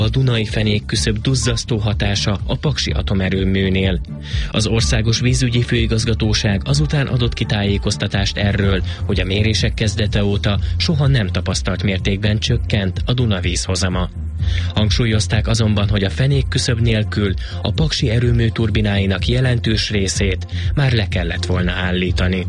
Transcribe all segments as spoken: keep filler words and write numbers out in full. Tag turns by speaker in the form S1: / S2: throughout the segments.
S1: A Dunai fenék küszöb duzzasztó hatása a Paksi atomerőműnél. Az Országos Vízügyi Főigazgatóság azután adott ki tájékoztatást erről, hogy a mérések kezdete óta soha nem tapasztalt mértékben csökkent a Duna vízhozama. Hangsúlyozták azonban, hogy a fenék küszöb nélkül a Paksi erőmű turbináinak jelentős részét már le kellett volna állítani.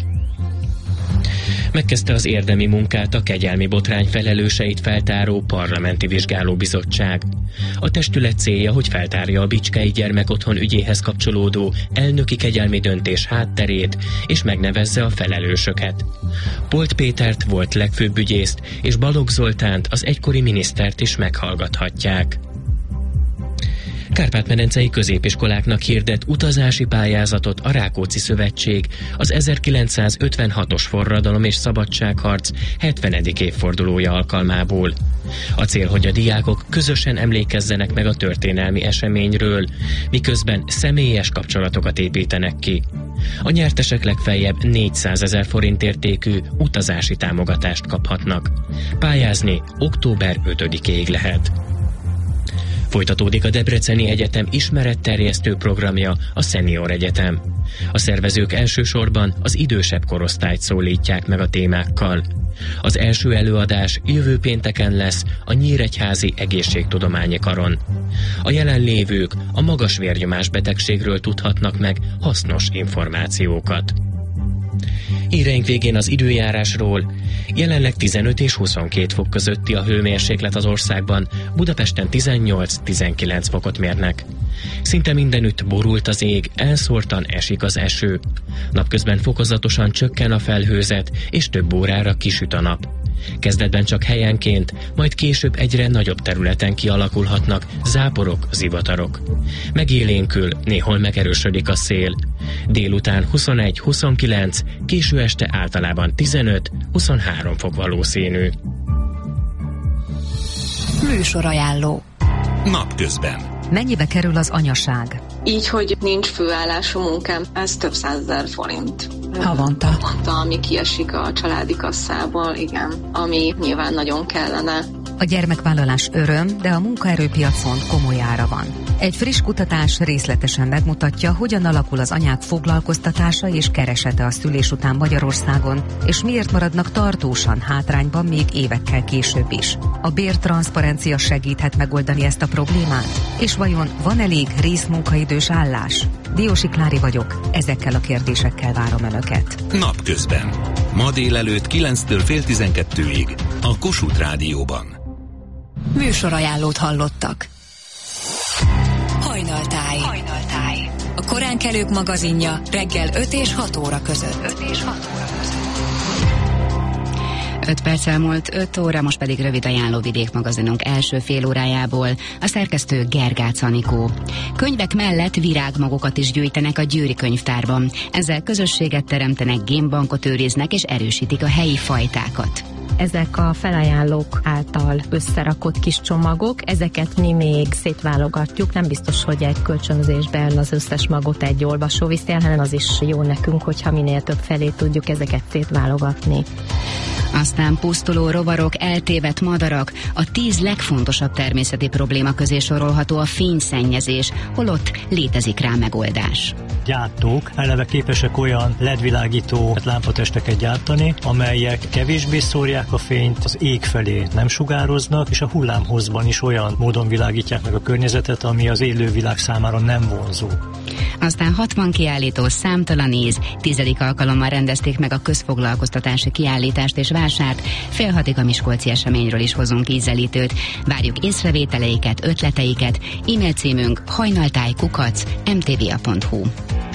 S1: Megkezdte az érdemi munkát a kegyelmi botrány felelőseit feltáró parlamenti vizsgálóbizottság. A testület célja, hogy feltárja a Bicskei Gyermekotthon ügyéhez kapcsolódó elnöki kegyelmi döntés hátterét, és megnevezze a felelősöket. Polt Pétert, volt legfőbb ügyészt, és Balogh Zoltánt, az egykori minisztert is meghallgathatják. Kárpát-medencei középiskoláknak hirdet utazási pályázatot a Rákóczi Szövetség az ezerkilencszázötvenhatos forradalom és szabadságharc hetvenedik évfordulója alkalmából. A cél, hogy a diákok közösen emlékezzenek meg a történelmi eseményről, miközben személyes kapcsolatokat építenek ki. A nyertesek legfeljebb négyszázezer forint értékű utazási támogatást kaphatnak. Pályázni október ötödikéig lehet. Folytatódik a Debreceni Egyetem ismeretterjesztő programja, a Senior Egyetem. A szervezők elsősorban az idősebb korosztályt szólítják meg a témákkal. Az első előadás jövő pénteken lesz a Nyíregyházi Egészségtudományi Karon. A jelenlévők a magas vérnyomás betegségről tudhatnak meg hasznos információkat. Híreink végén az időjárásról. Jelenleg tizenöt és huszonkét fok közötti a hőmérséklet az országban, Budapesten tizennyolc-tizenkilenc fokot mérnek. Szinte mindenütt borult az ég, elszórtan esik az eső. Napközben fokozatosan csökken a felhőzet, és több órára kisüt a nap. Kezdetben csak helyenként, majd később egyre nagyobb területen kialakulhatnak záporok, zivatarok. Megélénkül, néhol megerősödik a szél. Délután huszonegy-huszonkilenc, késő este általában tizenöt-huszonhárom fok valószínű.
S2: Műsorajánló.
S3: Napközben.
S2: Mennyibe kerül az anyaság?
S4: Így, hogy nincs főállású munkám, ez több százezer forint.
S2: Havonta.
S4: Havonta, ami kiesik a családi kasszából, igen, ami nyilván nagyon kellene.
S2: A gyermekvállalás öröm, de a munkaerőpiacon komoly ára van. Egy friss kutatás részletesen megmutatja, hogyan alakul az anyák foglalkoztatása és keresete a szülés után Magyarországon, és miért maradnak tartósan hátrányban még évekkel később is. A bértranszparencia segíthet megoldani ezt a problémát? És vajon van elég részmunkaidős állás? Diósi Klári vagyok, ezekkel a kérdésekkel várom Önöket.
S3: Napközben. Ma délelőtt kilenctől fél tizenkettőig a Kossuth Rádióban.
S2: Műsorajánlót hallottak. Hajnaltáj. Hajnaltáj. A koránkelők magazinja reggel öt és hat óra között. öt és hat óra között.
S5: öt perc elmúlt öt óra, most pedig rövid ajánló vidékmagazinunk első fél órájából. A szerkesztő Gergác Anikó. Könyvek mellett virágmagokat is gyűjtenek a Győri könyvtárban. Ezzel közösséget teremtenek, génbankot őriznek és erősítik a helyi fajtákat.
S6: Ezek a felajánlók által összerakott kis csomagok, ezeket mi még szétválogatjuk, nem biztos, hogy egy kölcsönzésben az összes magot egy olvasó viszi el, hanem az is jó nekünk, hogyha minél több felé tudjuk ezeket szétválogatni.
S5: Aztán pusztuló rovarok, eltévedt madarak, a tíz legfontosabb természeti probléma közé sorolható a fényszennyezés, holott létezik rá megoldás.
S7: Gyártók eleve képesek olyan ledvilágító lámpatesteket gyártani, amelyek kevésbé szórják a fényt, az ég felé nem sugároznak, és a hullámhozban is olyan módon világítják meg a környezetet, ami az élővilág számára nem vonzó.
S5: Aztán hatvan kiállító, számtalan íz, tizedik alkalommal rendezték meg a közfoglalkoztatási kiállítást és vásárt, fél hatig a miskolci eseményről is hozunk ízelítőt. Várjuk észrevételeiket, ötleteiket, e-mail címünk hajnaltáj kukac em té vé á pont hu.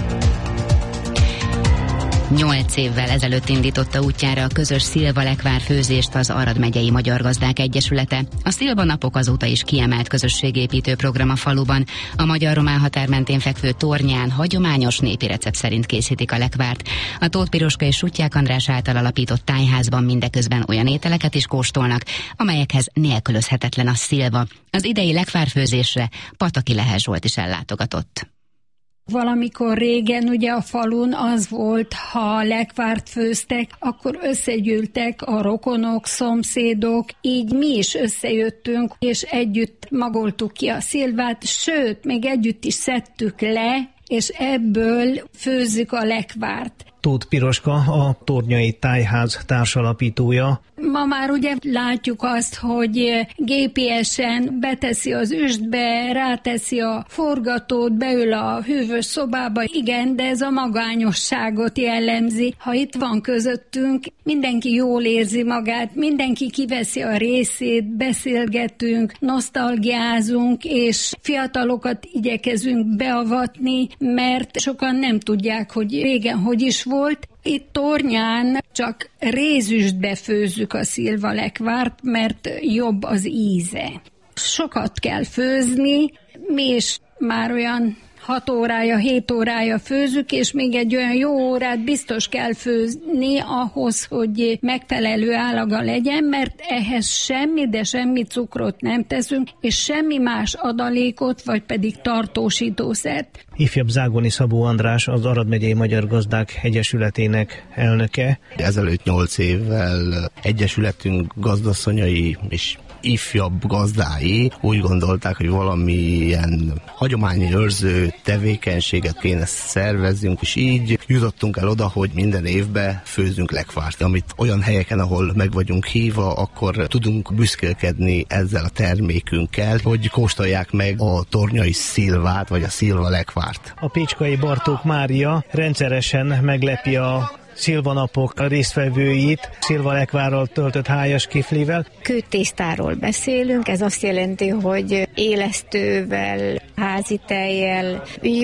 S5: Nyolc évvel ezelőtt indította útjára a közös szilva-lekvár főzést az Arad megyei Magyar Gazdák Egyesülete. A Szilva napok azóta is kiemelt közösségépítő program a faluban. A magyar-román határ mentén fekvő tornyán hagyományos népi recept szerint készítik a lekvárt. A Tóth Piroska és Sutyák András által alapított tájházban mindeközben olyan ételeket is kóstolnak, amelyekhez nélkülözhetetlen a szilva. Az idei lekvárfőzésre Pataki Lehel Zsolt is ellátogatott.
S8: Valamikor régen ugye a falun az volt, ha lekvárt főztek, akkor összegyűltek a rokonok, szomszédok, így mi is összejöttünk, és együtt magoltuk ki a szilvát, sőt, még együtt is szedtük le, és ebből főzzük a lekvárt.
S9: Tóth Piroska, a Tornyai Tájház társalapítója.
S8: Ma már ugye látjuk azt, hogy gé pé es-en beteszi az üstbe, ráteszi a forgatót, beül a hűvös szobába. Igen, de ez a magányosságot jellemzi. Ha itt van közöttünk, mindenki jól érzi magát, mindenki kiveszi a részét, beszélgetünk, nosztalgiázunk, és fiatalokat igyekezünk beavatni, mert sokan nem tudják, hogy régen hogy is volt. Itt Tornyán csak rézüstbe főzzük a szilvalekvárt, mert jobb az íze. Sokat kell főzni, mi is már olyan hat órája, hét órája főzzük, és még egy olyan jó órát biztos kell főzni ahhoz, hogy megfelelő állaga legyen, mert ehhez semmi, de semmi cukrot nem teszünk, és semmi más adalékot, vagy pedig tartósítószert.
S9: Ifjabb Zágoni Szabó András, az Arad megyei Magyar Gazdák Egyesületének elnöke.
S10: Ezelőtt nyolc évvel egyesületünk gazdasszonyai és ifjabb gazdái úgy gondolták, hogy valamilyen hagyományi őrző tevékenységet kéne szervezzünk, és így jutottunk el oda, hogy minden évben főzünk lekvárt, amit olyan helyeken, ahol meg vagyunk hívva, akkor tudunk büszkélkedni ezzel a termékünkkel, hogy kóstolják meg a tornyai szilvát, vagy a szilva lekvárt.
S9: A pécskai Bartók Mária rendszeresen meglepi a szilvanapok résztvevőit szilvalekvárral töltött hájas kiflivel.
S11: Kőtésztáról beszélünk, ez azt jelenti, hogy élesztővel, házi tejjel,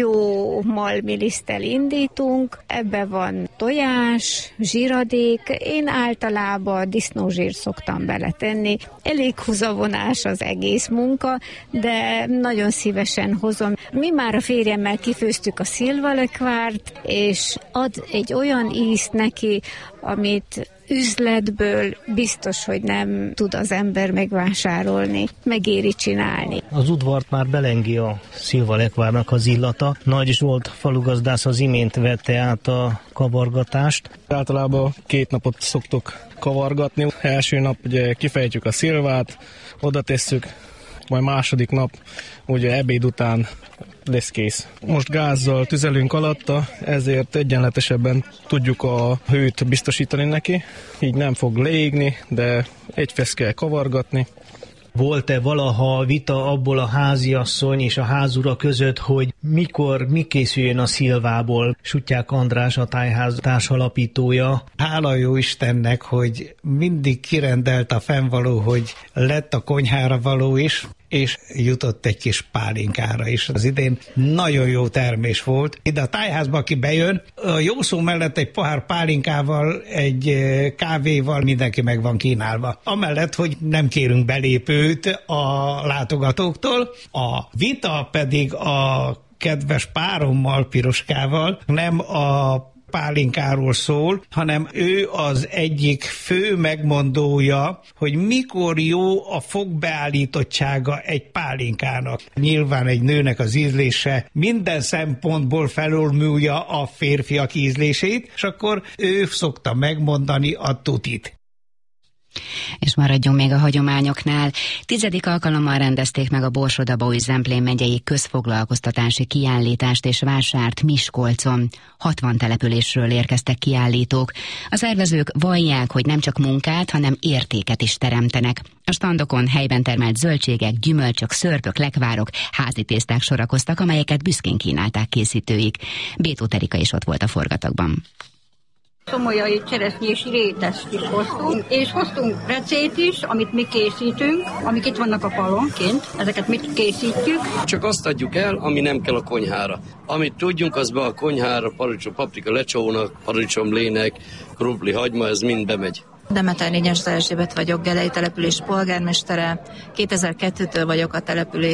S11: jó malmiliszttel indítunk. Ebbe van tojás, zsíradék, én általában disznózsírt szoktam beletenni. Elég húzavonás az egész munka, de nagyon szívesen hozom. Mi már a férjemmel kifőztük a szilvalekvárt, és ad egy olyan íz neki, amit üzletből biztos, hogy nem tud az ember megvásárolni, megéri csinálni.
S9: Az udvart már belengi a szilvalekvárnak az illata. Nagy Zsolt falugazdász az imént vette át a kavargatást.
S12: Általában két napot szoktuk kavargatni. Első nap ugye kifejtjük a szilvát, oda tesszük, majd második nap ugye ebéd után lesz kész. Most gázzal tüzelünk alatta, ezért egyenletesebben tudjuk a hőt biztosítani neki, így nem fog leégni, de egyfesz kell kavargatni.
S9: Volt-e valaha vita abból a háziasszony és a házura között, hogy mikor mi készüljön a szilvából? Sutyák András, a Tájház társalapítója.
S13: Hála jó Istennek, hogy mindig kirendelt a fennvaló, hogy lett a konyhára való is, és jutott egy kis pálinkára is. Az idén nagyon jó termés volt. Ide a tájházba, aki bejön, a jó szó mellett egy pohár pálinkával, egy kávéval mindenki meg van kínálva. Amellett, hogy nem kérünk belépőt a látogatóktól, a vita pedig a kedves párommal, Piroskával, nem a pálinkáról szól, hanem ő az egyik fő megmondója, hogy mikor jó a fogbeállítottsága egy pálinkának. Nyilván egy nőnek az ízlése minden szempontból felülmúlja a férfiak ízlését, és akkor ő szokta megmondani a tutit.
S5: És maradjunk még a hagyományoknál. Tizedik alkalommal rendezték meg a Borsod-Abaúj-Zemplén megyei közfoglalkoztatási kiállítást és vásárt Miskolcon. hatvan településről érkeztek kiállítók. A szervezők vallják, hogy nem csak munkát, hanem értéket is teremtenek. A standokon helyben termelt zöldségek, gyümölcsök, szörpök, lekvárok, házi tészták sorakoztak, amelyeket büszkén kínálták készítőik. Bétó Terika is ott volt a forgatagban.
S14: Szomolyai cseresznyés rétest is hoztunk, és hoztunk recét is, amit mi készítünk, amik itt vannak a falonként, ezeket mi készítjük.
S15: Csak azt adjuk el, ami nem kell a konyhára. Amit tudjunk, az be a konyhára, paradicsom, paprika, lecsónak, paradicsom, lének, krumpli, hagyma, ez mind bemegy.
S16: Demeter Nényes Erzsébet vagyok, Gelei település polgármestere. kétezer-kettőtől vagyok a település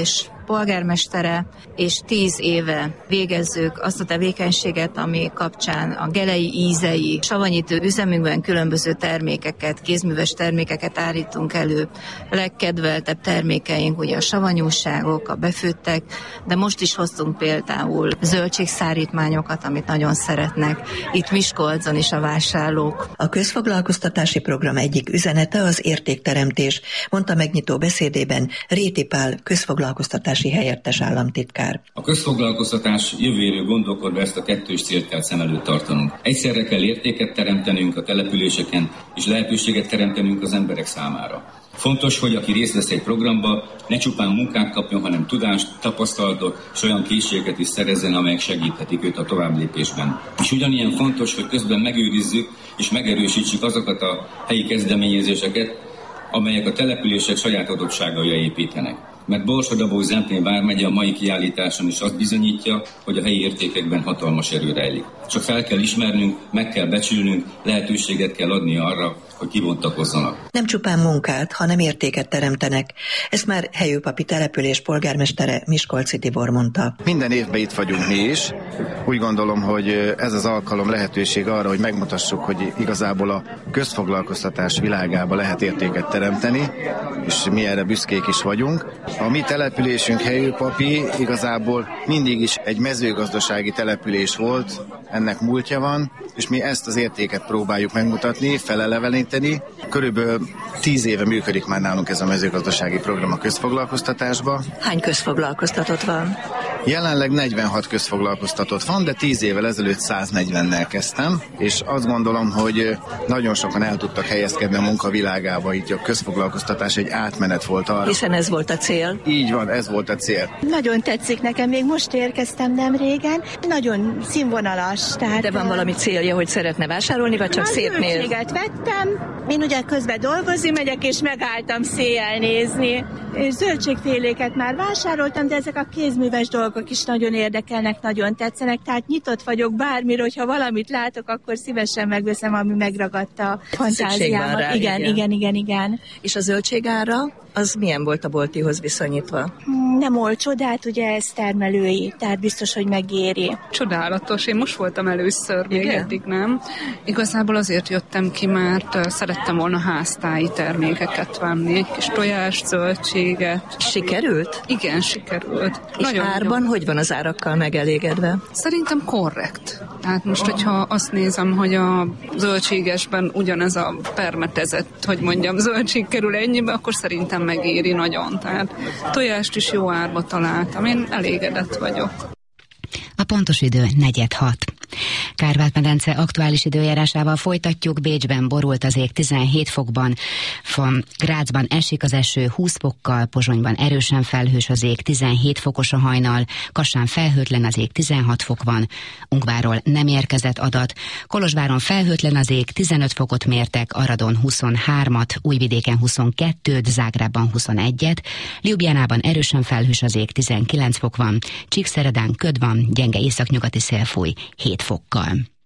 S16: polgármestere, és tíz éve végezzük azt a tevékenységet, ami kapcsán a gelei ízei savanyító üzemünkben különböző termékeket, kézműves termékeket állítunk elő. A legkedveltebb termékeink ugye a savanyúságok, a befőttek, de most is hoztunk például zöldségszárítmányokat, amit nagyon szeretnek. Itt Miskolcon is a vásárlók.
S17: A közfoglalkoztatási program egyik üzenete az értékteremtés, mondta megnyitó beszédében Réti Pál közfoglalkoztatási helyettes államtitkár.
S18: A közfoglalkoztatás jövőjéről gondolkodva ezt a kettős célt kell szem előtt tartanunk. Egyszerre kell értéket teremtenünk a településeken, és lehetőséget teremtenünk az emberek számára. Fontos, hogy aki részt vesz egy programba, ne csupán munkát kapjon, hanem tudást, tapasztalatot és olyan készségeket is szerezzen, amelyek segíthetik őt a továbblépésben. És ugyanilyen fontos, hogy közben megőrizzük és megerősítsük azokat a helyi kezdeményezéseket, amelyek a települések saját adottságaira építenek. Mert Borsod-Abaúj-Zemplén vármegye a mai kiállításon is azt bizonyítja, hogy a helyi értékekben hatalmas erő rejlik. Csak fel kell ismernünk, meg kell becsülnünk, lehetőséget kell adni arra, hogy kibontakozzanak.
S17: Nem csupán munkát, hanem értéket teremtenek. Ezt már Helyőpapi település polgármestere Miskolczi Tibor mondta.
S19: Minden évben itt vagyunk mi is. Úgy gondolom, hogy ez az alkalom lehetőség arra, hogy megmutassuk, hogy igazából a közfoglalkoztatás világába lehet értéket teremteni, és mi erre büszkék is vagyunk. A mi településünk Helyőpapi igazából mindig is egy mezőgazdasági település volt, ennek múltja van, és mi ezt az értéket próbáljuk megmutatni, feleleveníteni. Körülbelül tíz éve működik már nálunk ez a mezőgazdasági program a közfoglalkoztatásban.
S17: Hány közfoglalkoztatott van?
S19: Jelenleg negyvenhat közfoglalkoztatott van, de tíz évvel ezelőtt száznegyvennel kezdtem, és azt gondolom, hogy nagyon sokan el tudtak helyezkedni a munkavilágába, így a közfoglalkoztatás egy átmenet volt arra.
S17: Hiszen ez volt a cél.
S19: Így van, ez volt a cél.
S20: Nagyon tetszik nekem, még most érkeztem nem régen, nagyon színvonalas. Tehát
S17: de van valami célja, hogy szeretne vásárolni, vagy csak szépnél?
S20: Zöldséget vettem, én ugye közben dolgozni megyek, és megálltam széjjel nézni. És zöldségféléket már vásároltam, de ezek a kézműves dolgok is nagyon érdekelnek, nagyon tetszenek, tehát nyitott vagyok bármire, hogyha valamit látok, akkor szívesen megveszem, ami megragadta a fantáziámat.
S17: Rá,
S20: igen, igen, igen, igen, igen.
S17: És a zöldségára, az milyen volt a boltihoz viszonyítva?
S20: Nem olcsó, de hát ugye ez termelői, tehát biztos, hogy megéri.
S21: Csodálatos, én most voltam először, még igen? Eddig nem. Igazából azért jöttem ki, mert szerettem volna háztáji termékeket venni, egy kis tojás, zöldséget.
S17: Sikerült?
S21: Igen, sikerült.
S17: És nagyon árban jó. Hogy van az árakkal megelégedve?
S21: Szerintem korrekt. Tehát most, hogyha azt nézem, hogy a zöldségesben ugyanez a permetezett, hogy mondjam, zöldség kerül ennyibe, akkor szerintem megéri nagyon. Tehát tojást is jó árba találtam. Én elégedett vagyok.
S5: A pontos idő negyed hat. Kárpát-medence aktuális időjárásával folytatjuk. Bécsben borult az ég tizenhét fokban, Grácsban esik az eső húsz fokkal, Pozsonyban erősen felhős az ég tizenhét fokos a hajnal, Kassán felhőtlen az ég tizenhat fok van, Ungvárról nem érkezett adat, Kolozsváron felhőtlen az ég tizenöt fokot mértek, Aradon huszonhármat, Újvidéken huszonkettőt, Zágrábban huszonegyet, Ljubljánában erősen felhős az ég tizenkilenc fok van, Csíkszeredán köd van, gyenge északnyugati szél fúj hét fokkal.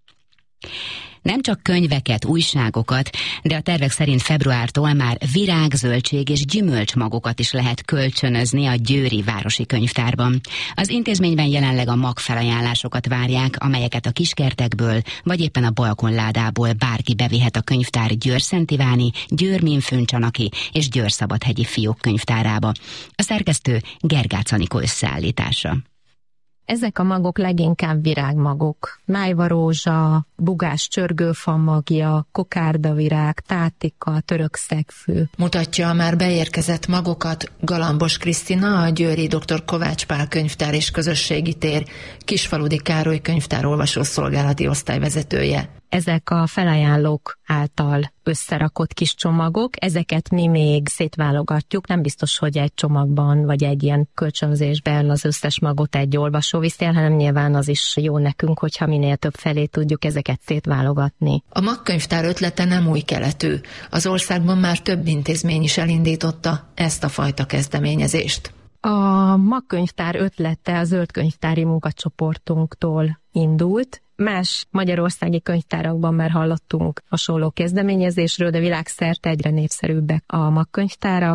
S5: Nem csak könyveket, újságokat, de a tervek szerint februártól már virág, zöldség és gyümölcsmagokat is lehet kölcsönözni a Győri Városi Könyvtárban. Az intézményben jelenleg a magfelajánlásokat várják, amelyeket a kiskertekből vagy éppen a balkonládából bárki bevihet a könyvtár Győr-Szent-Iváni, Győr-Minfőncsanaki és Győr-Szabadhegyi Fiók könyvtárába. A szerkesztő Gergács Anikó összeállítása.
S6: Ezek a magok leginkább virágmagok. Májvarózsa, bugás csörgőfa magja, kokárdavirág, tátika, török szegfű.
S22: Mutatja a már beérkezett magokat Galambos Krisztina, a győri dr. Kovács Pál könyvtár és közösségi tér Kisfaludi Károly könyvtár olvasószolgálati osztályvezetője.
S6: Ezek a felajánlók által összerakott kis csomagok, ezeket mi még szétválogatjuk, nem biztos, hogy egy csomagban vagy egy ilyen kölcsönzésben az összes magot egy olvasó viszi el, hanem nyilván az is jó nekünk, hogyha minél több felé tudjuk ezeket szétválogatni.
S22: A magkönyvtár ötlete nem új keletű. Az országban már több intézmény is elindította ezt a fajta kezdeményezést.
S6: A magkönyvtár ötlete a zöldkönyvtári munkacsoportunktól indult. Más magyarországi könyvtárakban már hallottunk hasonló kezdeményezésről, de világszerte egyre népszerűbbek a magkönyvtárak.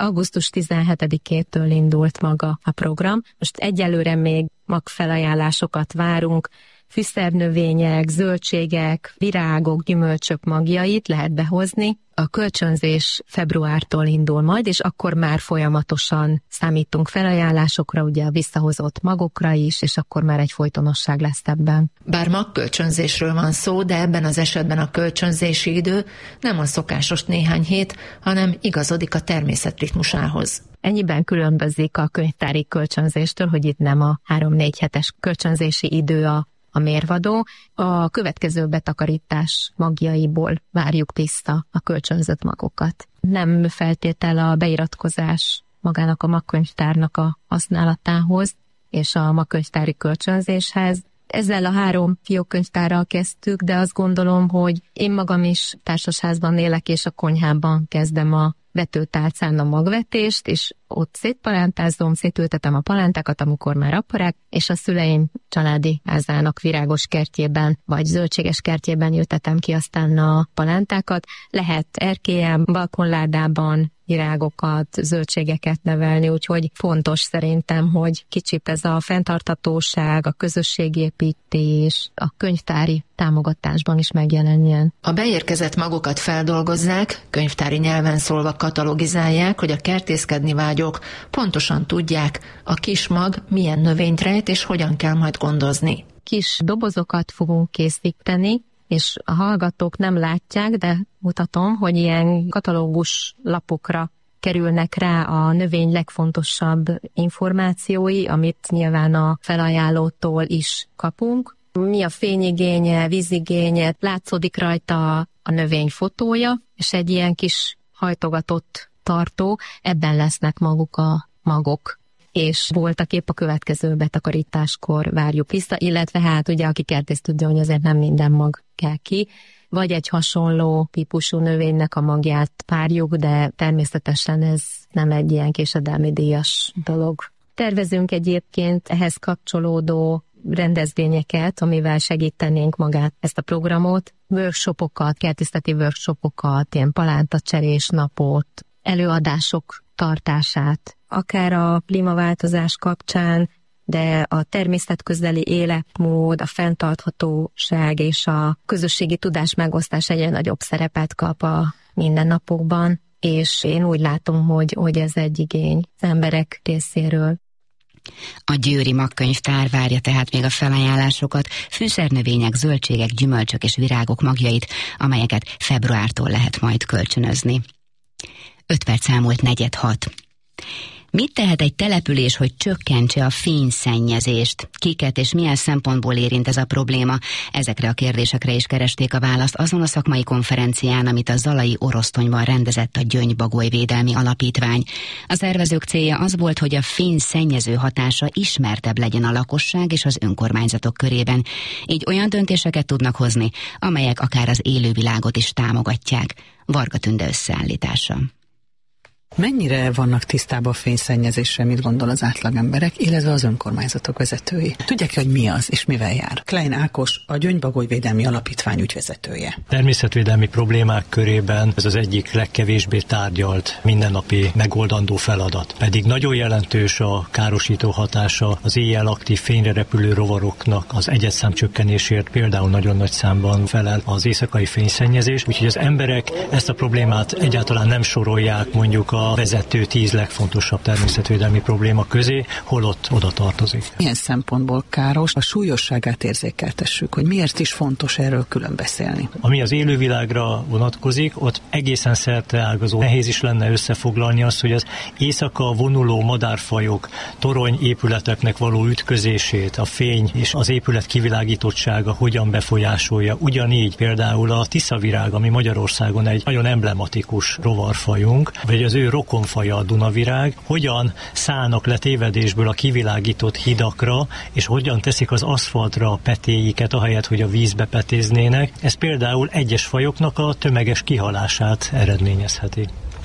S6: augusztus tizenhetedikétől indult maga a program. Most egyelőre még magfelajánlásokat várunk, fűszernövények, zöldségek, virágok, gyümölcsök magjait lehet behozni. A kölcsönzés februártól indul majd, és akkor már folyamatosan számítunk felajánlásokra, ugye a visszahozott magokra is, és akkor már egy folytonosság lesz ebben.
S22: Bár magkölcsönzésről van szó, de ebben az esetben a kölcsönzési idő nem a szokásos néhány hét, hanem igazodik a természet ritmusához.
S6: Ennyiben különbözik a könyvtári kölcsönzéstől, hogy itt nem a három-négy hetes kölcsönzési idő a a mérvadó. A következő betakarítás magjaiból várjuk vissza a kölcsönzött magokat. Nem feltétel a beiratkozás magának a magkönyvtárnak a használatához és a magkönyvtári kölcsönzéshez. Ezzel a három fiókkönyvtárral kezdtük, de azt gondolom, hogy én magam is társasházban élek, és a konyhában kezdem a vetőtálcán a magvetést, és ott szétpalántázom, szétültetem a palántákat, amikor már aparák, és a szüleim családi házának virágos kertjében, vagy zöldséges kertjében ültetem ki aztán a palántákat. Lehet erkélyen, balkonládában virágokat, zöldségeket nevelni, úgyhogy fontos szerintem, hogy kicsit ez a fenntarthatóság, a közösségépítés, a könyvtári támogatásban is megjelenjen.
S22: A beérkezett magokat feldolgozzák, könyvtári nyelven szólva katalogizálják, hogy a kertészkedni vágyók pontosan tudják, a kis mag milyen növényt rejt és hogyan kell majd gondozni.
S6: Kis dobozokat fogunk készíteni, és a hallgatók nem látják, de mutatom, hogy ilyen katalógus lapokra kerülnek rá a növény legfontosabb információi, amit nyilván a felajánlótól is kapunk. Mi a fényigénye, vízigénye, látszódik rajta a növény fotója, és egy ilyen kis hajtogatott tartó, ebben lesznek maguk a magok. És voltak épp a következő betakarításkor várjuk vissza, illetve hát ugye aki kertész tudja, hogy azért nem minden mag kell ki, vagy egy hasonló típusú növénynek a magját várjuk, de természetesen ez nem egy ilyen késedelmi díjas dolog. Tervezünk egyébként ehhez kapcsolódó rendezvényeket, amivel segítenénk magát ezt a programot, workshopokat, kertészeti workshopokat, ilyen palántacserés napot, előadások tartását, akár a klímaváltozás kapcsán, de a természetközeli életmód, a fenntarthatóság és a közösségi tudás megosztás egyre nagyobb szerepet kap a mindennapokban, és én úgy látom, hogy, hogy ez egy igény az emberek részéről.
S5: A győri magkönyvtár várja tehát még a felajánlásokat, fűszernövények, zöldségek, gyümölcsök és virágok magjait, amelyeket februártól lehet majd kölcsönözni. öt perc elmúlt negyed hat. Mit tehet egy település, hogy csökkentse a fényszennyezést? Kiket és milyen szempontból érint ez a probléma? Ezekre a kérdésekre is keresték a választ azon a szakmai konferencián, amit a Zalai Orosztonyban rendezett a Gyöngy-Bagoly Védelmi Alapítvány. A szervezők célja az volt, hogy a fényszennyező hatása ismertebb legyen a lakosság és az önkormányzatok körében. Így olyan döntéseket tudnak hozni, amelyek akár az élővilágot is támogatják. Varga Tünde összeállítása.
S1: Mennyire vannak tisztában a fényszennyezéssel, mit gondol az átlagemberek, illetve az önkormányzatok vezetői? Tudják, hogy mi az és mivel jár? Klein Ákos, a Gyöngy-Bagoly Védelmi Alapítvány ügyvezetője.
S7: Természetvédelmi problémák körében ez az egyik legkevésbé tárgyalt mindennapi megoldandó feladat. Pedig nagyon jelentős a károsító hatása az éjjel aktív fényre repülő rovaroknak az egyedszám csökkenésért például nagyon nagy számban felel az éjszakai fényszennyezés, úgyhogy az emberek ezt a problémát egyáltalán nem sorolják mondjuk a a vezető tíz legfontosabb természetvédelmi probléma közé, holott oda tartozik.
S1: Milyen szempontból káros? A súlyosságát érzékeltessük, hogy miért is fontos erről külön beszélni.
S7: Ami az élővilágra vonatkozik, ott egészen szerteágazó. Nehéz is lenne összefoglalni azt, hogy az éjszaka vonuló madárfajok toronyépületeknek való ütközését, a fény és az épület kivilágítottsága hogyan befolyásolja. Ugyanígy például a tiszavirág, ami Magyarországon egy nagyon emblematikus rovarfajunk, vagy az ő rokonfaja a dunavirág, hogyan szállnak le tévedésből a kivilágított hidakra, és hogyan teszik az aszfaltra a petéiket, ahelyett, hogy a vízbe petéznének. Ez például egyes fajoknak a tömeges kihalását eredményezheti.
S1: És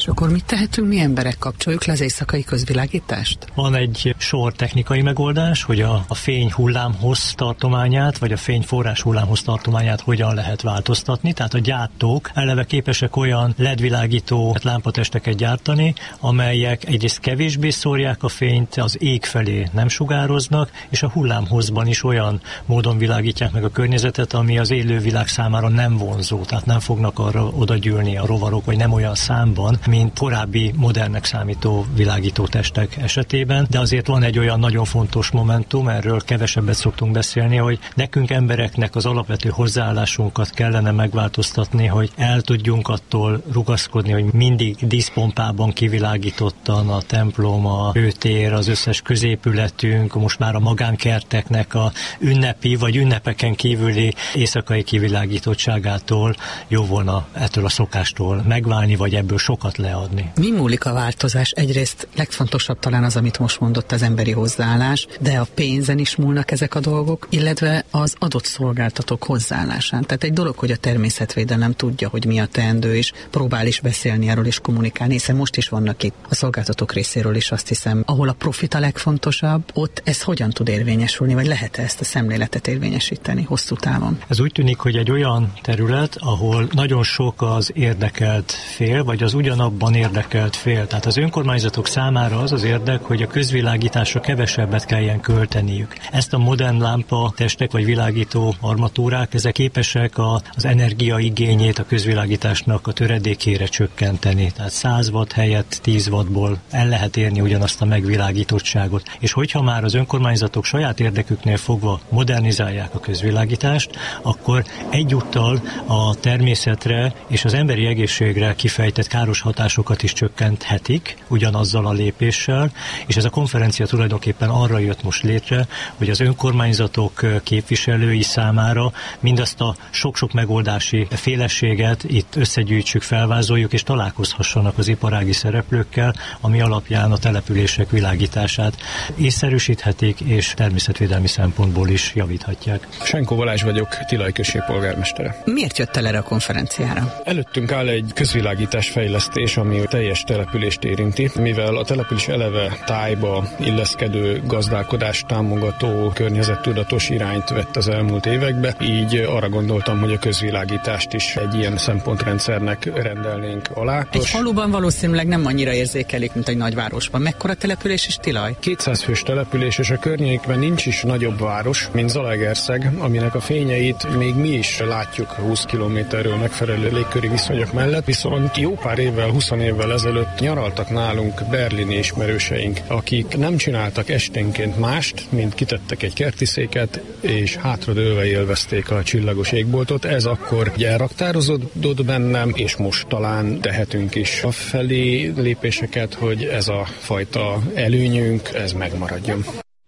S1: akkor mit tehetünk mi emberek? Kapcsoljuk le az éjszakai közvilágítást?
S7: Van egy sor technikai megoldás, hogy a, a fény hullámhossz tartományát, vagy a fény forrás hullámhossz tartományát hogyan lehet változtatni. Tehát a gyártók eleve képesek olyan ledvilágító lámpatesteket gyártani, amelyek egyrészt kevésbé szórják a fényt, az ég felé nem sugároznak, és a hullámhosszban is olyan módon világítják meg a környezetet, ami az élővilág számára nem vonzó, tehát nem fognak arra odagyűlni a rovarok, vagy nem olyan számban, mint korábbi modernnek számító világító testek esetében, de azért van egy olyan nagyon fontos momentum, erről kevesebbet szoktunk beszélni, hogy nekünk embereknek az alapvető hozzáállásunkat kellene megváltoztatni, hogy el tudjunk attól rugaszkodni, hogy mindig díszpompában kivilágítottan a templom, a főtér, az összes középületünk, most már a magánkerteknek a ünnepi vagy ünnepeken kívüli éjszakai kivilágítottságától jó volna ettől a szokástól megválni, vagy ebből sokat leadni.
S1: Mi múlik a változás? Egyrészt legfontosabb talán az, amit most mondott, az emberi hozzáállás, de a pénzen is múlnak ezek a dolgok, illetve az adott szolgáltatók hozzáállásán. Tehát egy dolog, hogy a természetvédelem tudja, hogy mi a teendő, és próbál is beszélni erről és kommunikálni, hiszen most is vannak itt a szolgáltatók részéről is, azt hiszem, ahol a profit a legfontosabb, ott ez hogyan tud érvényesülni, vagy lehet-e ezt a szemléletet érvényesíteni hosszú távon?
S7: Ez úgy tűnik, hogy egy olyan terület, ahol nagyon sok az érdekelt fél, vagy az ugyanabban érdekelt fél. Tehát az önkormányzatok számára az az érdek, hogy a közvilágításra kevesebbet kelljen költeniük. Ezt a modern lámpa testek vagy világító armatúrák, ezek képesek a, az energiaigényét a közvilágításnak a töredékére csökkenteni. Tehát száz watt helyett tíz wattból el lehet érni ugyanazt a megvilágítottságot. És hogyha már az önkormányzatok saját érdeküknél fogva modernizálják a közvilágítást, akkor egyúttal a természetre és az emberi egészségre kifejtett káros hatásokat is csökkenthetik ugyanazzal a lépéssel, és ez a konferencia tulajdonképpen arra jött most létre, hogy az önkormányzatok képviselői számára mindazt a sok-sok megoldási féleséget itt összegyűjtsük, felvázoljuk, és találkozhassanak az iparági szereplőkkel, ami alapján a települések világítását észszerűsíthetik, és természetvédelmi szempontból is javíthatják.
S3: Senkó Balázs vagyok, Tilay község polgármestere.
S1: Miért jött el erre a konferenciára?
S3: Előttünk áll egy közvilágítás fejlesztés, ami teljes települést érinti, mivel a település eleve tájba illeszkedő gazdálkodást támogató környezettudatos irányt vett az elmúlt években, így arra gondoltam, hogy a közvilágítást is egy ilyen szempontrendszernek rendelnénk alá.
S1: Egy faluban valószínűleg nem annyira érzékelik, mint egy nagyvárosban. Mekkora település is Tilay?
S3: kétszáz fős település, és a környékben nincs is nagyobb város, mint Zalaegerszeg, aminek a fényeit még mi is látjuk húsz kilométerről megfelelő légköri viszonyok mellett, viszont jó pár évvel, húsz évvel ezelőtt nyaraltak nálunk berlini ismerőseink, akik nem csináltak esténként mást, mint kitettek egy kertiszéket, és hátradőlve élvezték a csillagos égboltot. Ez akkor elraktározódott bennem, és most talán tehetünk is a felé lépéseket, hogy ez a fajta előnyünk, ez megmaradjon.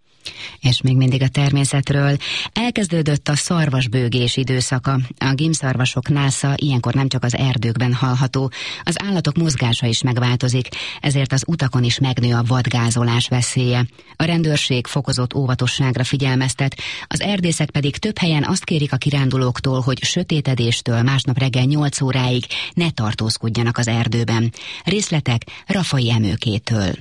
S5: És még mindig a természetről. Elkezdődött a szarvasbőgés időszaka. A gímszarvasok násza ilyenkor nem csak az erdőkben hallható, az állatok mozgása is megváltozik, ezért az utakon is megnő a vadgázolás veszélye. A rendőrség fokozott óvatosságra figyelmeztet, az erdészek pedig több helyen azt kérik a kirándulóktól, hogy sötétedéstől másnap reggel nyolc óráig ne tartózkodjanak az erdőben. Részletek Rafai Emőkétől.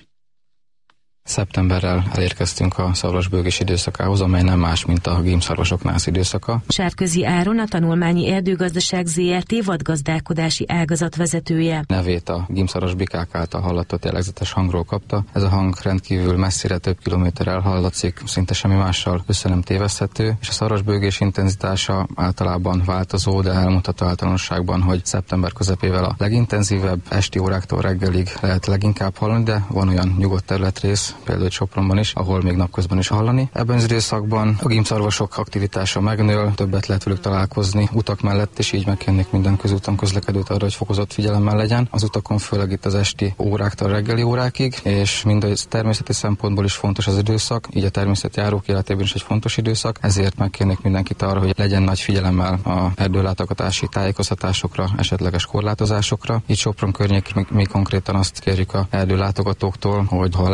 S4: Szeptemberrel elérkeztünk a szarvasbőgés időszakához, amely nem más, mint a gímszarvasok nász időszaka.
S23: Sárközi Áron, a Tanulmányi Erdőgazdaság zé er té vadgazdálkodási ágazat vezetője.
S4: Nevét a gímszarvas bikák által hallatott jellegzetes hangról kapta. Ez a hang rendkívül messzire, több kilométerrel hallatszik, szinte semmi mással össze nem téveszthető, és a szarvasbőgés intenzitása általában változó, de elmutató általánosságban, hogy szeptember közepével a legintenzívebb, esti óráktól reggelig lehet leginkább hallani, de van olyan nyugodt területrész, például Sopronban is, ahol még napközben is hallani. Ebben az időszakban a gímszarvasok aktivitása megnő, többet lehet velük találkozni utak mellett, és így megkérnék minden közúton közlekedőt arra, hogy fokozott figyelemmel legyen. Az utakon főleg itt az esti óráktól reggeli órákig, és mind a természeti szempontból is fontos az időszak, így a természeti járók életében is egy fontos időszak, ezért megkérnék mindenkit arra, hogy legyen nagy figyelemmel a erdőlátogatási tájékoztatásokra, esetleges korlátozásokra. Így Sopron környékén mi, mi konkrétan azt kérjük a erdőlátogatóktól, hogy ha lehet, akkor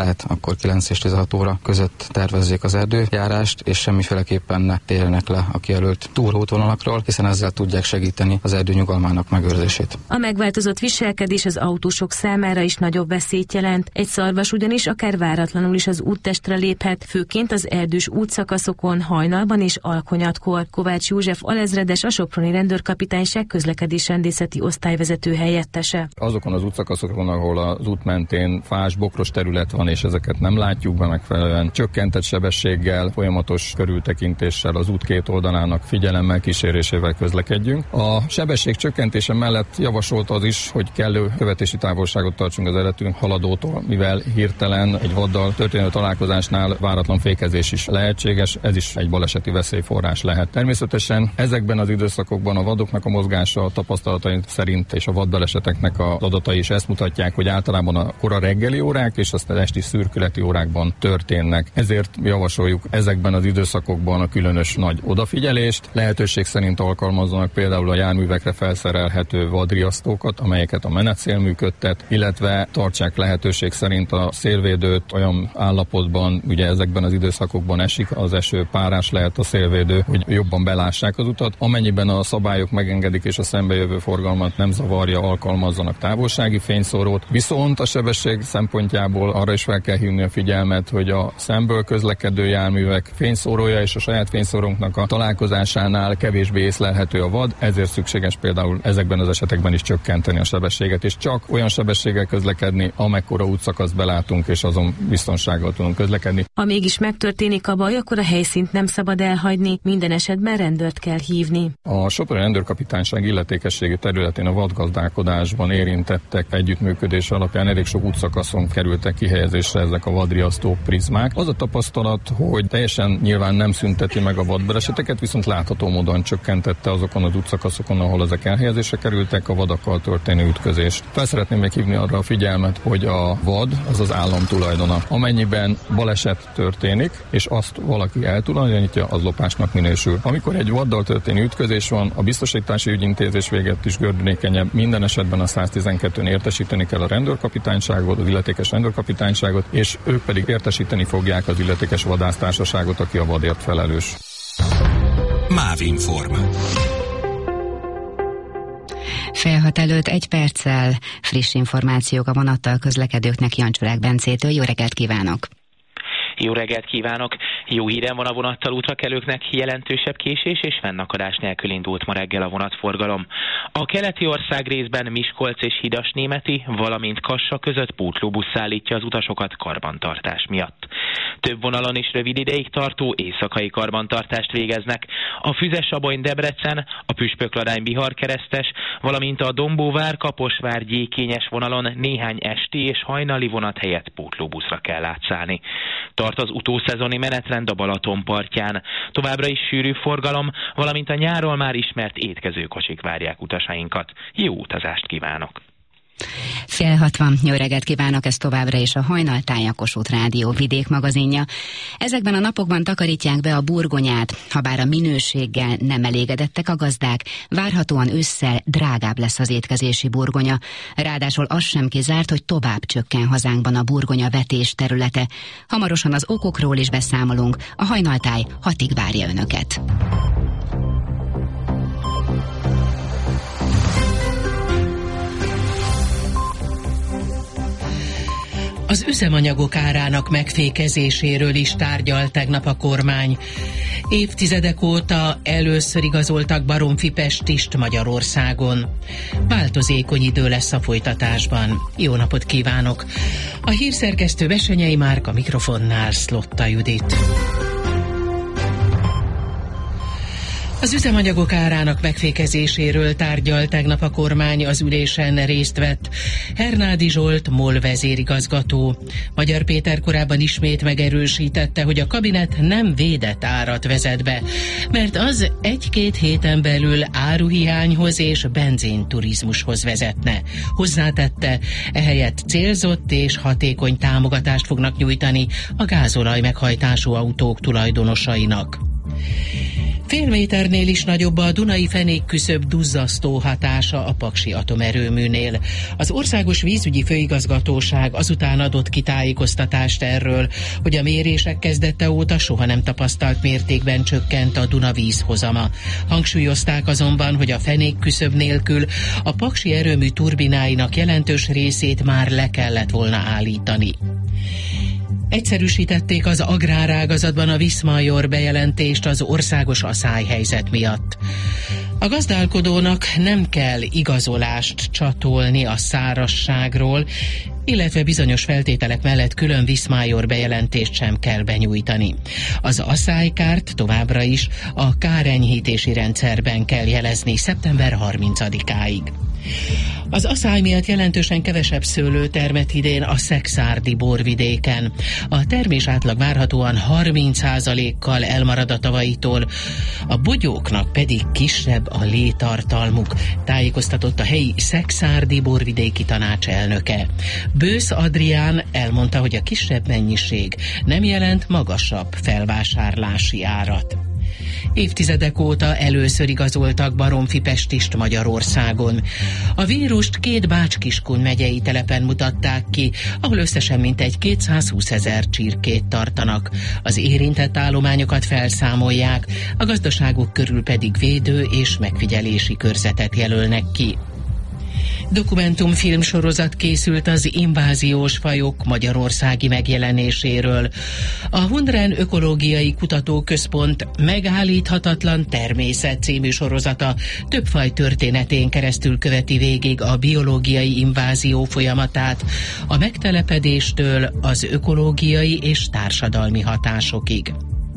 S4: akkor kilenc és tizenhat óra között tervezzék az erdőjárást, és semmiféleképpen ne térjenek le a kijelölt túlútvonalakról, hiszen ezzel tudják segíteni az erdő nyugalmának megőrzését.
S23: A megváltozott viselkedés az autósok számára is nagyobb veszélyt jelent. Egy szarvas ugyanis akár váratlanul is az úttestre léphet, főként az erdős útszakaszokon, hajnalban és alkonyatkor. Kovács József alezredes, a soproni rendőrkapitányság közlekedésrendészeti osztályvezető helyettese.
S2: Azokon az útszakaszokon, ahol az út mentén fás, bokros terület van, és ezeket nem látjuk be megfelelően, csökkentett sebességgel, folyamatos körültekintéssel, az út két oldalának figyelemmel, kísérésével közlekedjünk. A sebesség csökkentése mellett javasolt az is, hogy kellő követési távolságot tartsunk az előttünk haladótól, mivel hirtelen egy vaddal történő találkozásnál váratlan fékezés is lehetséges, ez is egy baleseti veszélyforrás lehet. Természetesen ezekben az időszakokban a vadoknak a mozgása, a tapasztalataink szerint és a vadbaleseteknek az adatai is ezt mutatják, hogy általában a kora reggeli órák és aztán esti szürkületi órákban történnek. Ezért javasoljuk ezekben az időszakokban a különös nagy odafigyelést. Lehetőség szerint alkalmazzanak például a járművekre felszerelhető vadriasztókat, amelyeket a menetszél működtet, illetve tartsák lehetőség szerint a szélvédőt olyan állapotban, ugye ezekben az időszakokban esik az eső, párás lehet a szélvédő, hogy jobban belássák az utat. Amennyiben a szabályok megengedik és a szembejövő forgalmat nem zavarja, alkalmazzanak távolsági fényszórót. Viszont a sebesség szempontjából arra is fel kell hívni a figyelmet, hogy a szemből közlekedő járművek fényszórója és a saját fényszórónknak a találkozásánál kevésbé észlelhető a vad, ezért szükséges például ezekben az esetekben is csökkenteni a sebességet, és csak olyan sebességgel közlekedni, amekkora útszakaszt belátunk, és azon biztonsággal tudunk közlekedni.
S23: Ha mégis megtörténik a baj, akkor a helyszínt nem szabad elhagyni, minden esetben rendőrt kell hívni.
S2: A soproni rendőrkapitányság illetékességi területén a vadgazdálkodásban érintettek együttműködés alapján elég sok útszakaszon kerültek kihelyezésre ezek a vadriasztó prizmák. Az a tapasztalat, hogy teljesen nyilván nem szünteti meg a vadbaleseteket, viszont látható módon csökkentette azokon az útszakaszokon, ahol ezek elhelyezésre kerültek, a vadakkal történő ütközést. Fel szeretném még hívni arra a figyelmet, hogy a vad az az állam tulajdona. Amennyiben baleset történik, és azt valaki eltulajdonítja, az lopásnak minősül. Amikor egy vaddal történő ütközés van, a biztosítási ügyintézés végett is gördülékenyebb. Minden esetben a száztizenkettőn értesíteni kell a rendőrkapitányságot, az illetékes rendőrkapitányságot, és ők pedig értesíteni fogják az illetékes vadásztársaságot, aki a vadért felelős.
S8: Mávinform.
S5: Fél hat előtt egy perccel friss információk a vonattal közlekedőknek Jancsurák Bencétől. Jó reggelt kívánok!
S10: Jó reggelt kívánok! Jó hírem van a vonattal útrakelőknek, jelentősebb késés és fennakadás nélkül indult ma reggel a vonatforgalom. A keleti ország részben Miskolc és Hidasnémeti, valamint Kassa között pótlóbusz szállítja az utasokat karbantartás miatt. Több vonalon is rövid ideig tartó éjszakai karbantartást végeznek. A Füzes-Abony-Debrecen, a Püspökladány-Bihar-Keresztes, valamint a Dombóvár-Kaposvár-Gyékényes vonalon néhány esti és hajnali vonat helyett pótlóbuszra kell átszállni. Tart az utószezoni menetrend a Balaton partján. Továbbra is sűrű forgalom, valamint a nyáron már ismert étkezőkocsik várják utasainkat. Jó utazást kívánok!
S5: Fél hatvan, jó reggelt kívánok, ez továbbra is a Hajnaltáj, a Kossuth Rádió vidék magazinja. Ezekben a napokban takarítják be a burgonyát, habár a minőséggel nem elégedettek a gazdák, várhatóan ősszel drágább lesz az étkezési burgonya. Ráadásul az sem kizárt, hogy tovább csökken hazánkban a burgonya vetés területe. Hamarosan az okokról is beszámolunk, a Hajnaltáj hatig várja önöket.
S24: Az üzemanyagok árának megfékezéséről is tárgyal tegnap a kormány. Évtizedek óta először igazoltak baromfipestist Magyarországon. Változékony idő lesz a folytatásban. Jó napot kívánok! A hírszerkesztő Besenyei Márk, a mikrofonnál Szlotta Judit. Az üzemanyagok árának megfékezéséről tárgyal tegnap a kormány, az ülésen részt vett Hernádi Zsolt, MOL vezérigazgató. Magyar Péter korábban ismét megerősítette, hogy a kabinet nem védett árat vezet be, mert az egy-két héten belül áruhiányhoz és benzinturizmushoz vezetne. Hozzátette, ehelyett célzott és hatékony támogatást fognak nyújtani a gázolaj meghajtású autók tulajdonosainak. Fél méternél is nagyobb a Dunai fenékküszöb duzzasztó hatása a Paksi atomerőműnél. Az Országos Vízügyi Főigazgatóság azután adott ki tájékoztatást erről, hogy a mérések kezdete óta soha nem tapasztalt mértékben csökkent a Duna vízhozama. Hangsúlyozták azonban, hogy a fenékküszöb nélkül a Paksi erőmű turbináinak jelentős részét már le kellett volna állítani. Egyszerűsítették az agrárágazatban a Viszmajor bejelentést az országos aszályhelyzet miatt. A gazdálkodónak nem kell igazolást csatolni a szárazságról, illetve bizonyos feltételek mellett külön Viszmajor bejelentést sem kell benyújtani. Az aszálykárt továbbra is a kárenyhítési rendszerben kell jelezni szeptember harmincadikáig. Az aszály miatt jelentősen kevesebb szőlő termett idén a szekszárdi borvidéken. A termés átlag várhatóan harminc százalékkal elmarad a tavalyitól, a bogyóknak pedig kisebb a létartalmuk, tájékoztatott a helyi szekszárdi borvidéki tanács elnöke. Bősz Adrián elmondta, hogy a kisebb mennyiség nem jelent magasabb felvásárlási árat. Évtizedek óta először igazoltak baromfipestist Magyarországon. A vírust két Bács-Kiskun megyei telepen mutatták ki, ahol összesen mintegy kétszázhúszezer csirkét tartanak. Az érintett állományokat felszámolják, a gazdaságok körül pedig védő és megfigyelési körzetet jelölnek ki. Dokumentumfilmsorozat készült az inváziós fajok magyarországi megjelenéséről. A Hundren Ökológiai Kutatóközpont Megállíthatatlan természet című sorozata több faj történetén keresztül követi végig a biológiai invázió folyamatát, a megtelepedéstől az ökológiai és társadalmi hatásokig.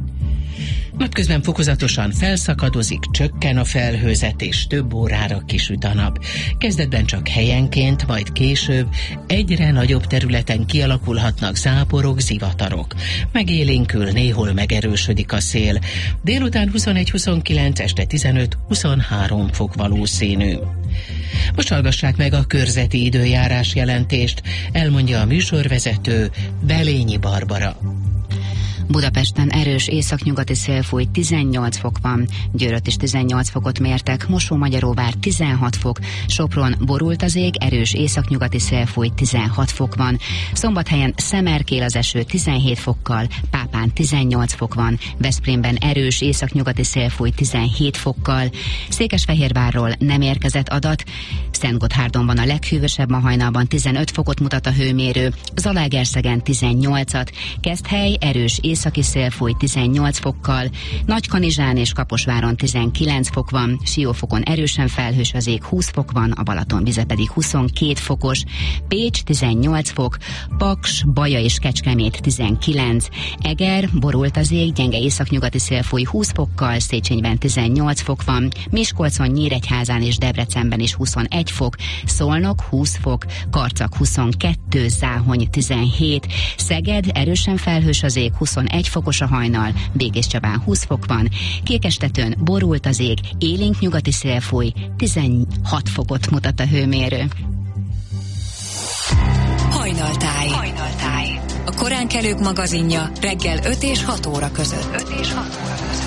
S24: Napközben fokozatosan felszakadozik, csökken a felhőzet és több órára kisüt a nap. Kezdetben csak helyenként, majd később egyre nagyobb területen kialakulhatnak záporok, zivatarok. Megélénkül, néhol megerősödik a szél. Délután huszonegy-huszonkilenc, este tizenöt-huszonhárom fok valószínű. Most hallgassák meg a körzeti időjárás jelentést, elmondja a műsorvezető, Belényi Barbara.
S5: Budapesten erős északnyugati szél fúj, tizennyolc fok van, Győrött is tizennyolc fokot mértek, Mosó-Magyaróvár tizenhat fok, Sopron borult az ég, erős északnyugati szél fúj, tizenhat fok van, Szombathelyen szemerkél az eső tizenhét fokkal, Pápán tizennyolc fok van, Veszprémben erős északnyugati szél fúj, tizenhét fokkal, Székesfehérvárról nem érkezett adat, Szentgotthardon van a leghűvösebb, ma hajnalban tizenöt fokot mutat a hőmérő, Zalaegerszegen tizennyolcat, Keszthely erős északi szél fúj, tizennyolc fokkal, Nagykanizsán és Kaposváron tizenkilenc fok van, Siófokon erősen felhős az ég, húsz fok van, a Balaton vize pedig huszonkét fokos, Pécs tizennyolc fok, Paks, Baja és Kecskemét tizenkilenc, Eger borult az ég, gyenge északnyugati szél fúj, húsz fokkal, Széchenyben tizennyolc fok van, Miskolcon, Nyíregyházán és Debrecenben is huszonegy fok, Szolnok húsz fok, Karcag huszonkettő, Záhony tizenhét, Szeged erősen felhős az ég, huszonegy fokos a hajnal, Békéscsabán húsz fok van, Kékestetőn borult az ég, élénk nyugati szél fúj, tizenhat fokot mutat a hőmérő.
S8: Hajnaltáj. Hajnaltáj. A koránkelők magazinja reggel öt és hat óra között. öt és hat óra között.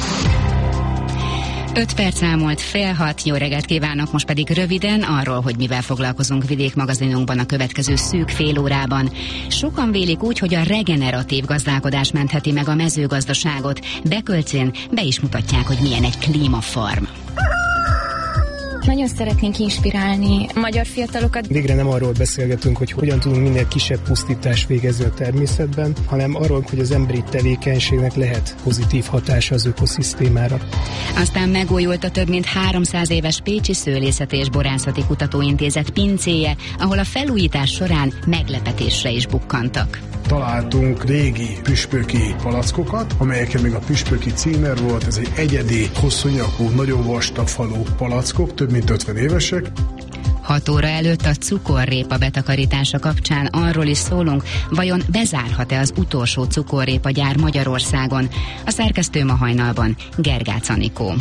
S5: öt perc elmúlt fél hat, jó reggelt kívánok, most pedig röviden arról, hogy mivel foglalkozunk vidékmagazinunkban a következő szűk fél órában. Sokan vélik úgy, hogy a regeneratív gazdálkodás mentheti meg a mezőgazdaságot. Bekölcén be is mutatják, hogy milyen egy klímafarm.
S9: Nagyon szeretnénk inspirálni a magyar fiatalokat.
S3: Végre nem arról beszélgetünk, hogy hogyan tudunk minél kisebb pusztítást végezni a természetben, hanem arról, hogy az emberi tevékenységnek lehet pozitív hatása az ökoszisztémára.
S5: Aztán megújult a több mint háromszáz éves Pécsi Szőlészeti és Borászati Kutatóintézet pincéje, ahol a felújítás során meglepetésre is bukkantak.
S11: Találtunk régi püspöki palackokat, amelyeken még a püspöki címer volt. Ez egy egyedi, hosszúnyakú, nagyon vastag falú palackok, több mint ötven évesek.
S5: hat óra előtt a cukorrépa betakarítása kapcsán arról is szólunk, vajon bezárhat-e az utolsó cukorrépagyár Magyarországon. A szerkesztő ma hajnalban Gergác Anikó.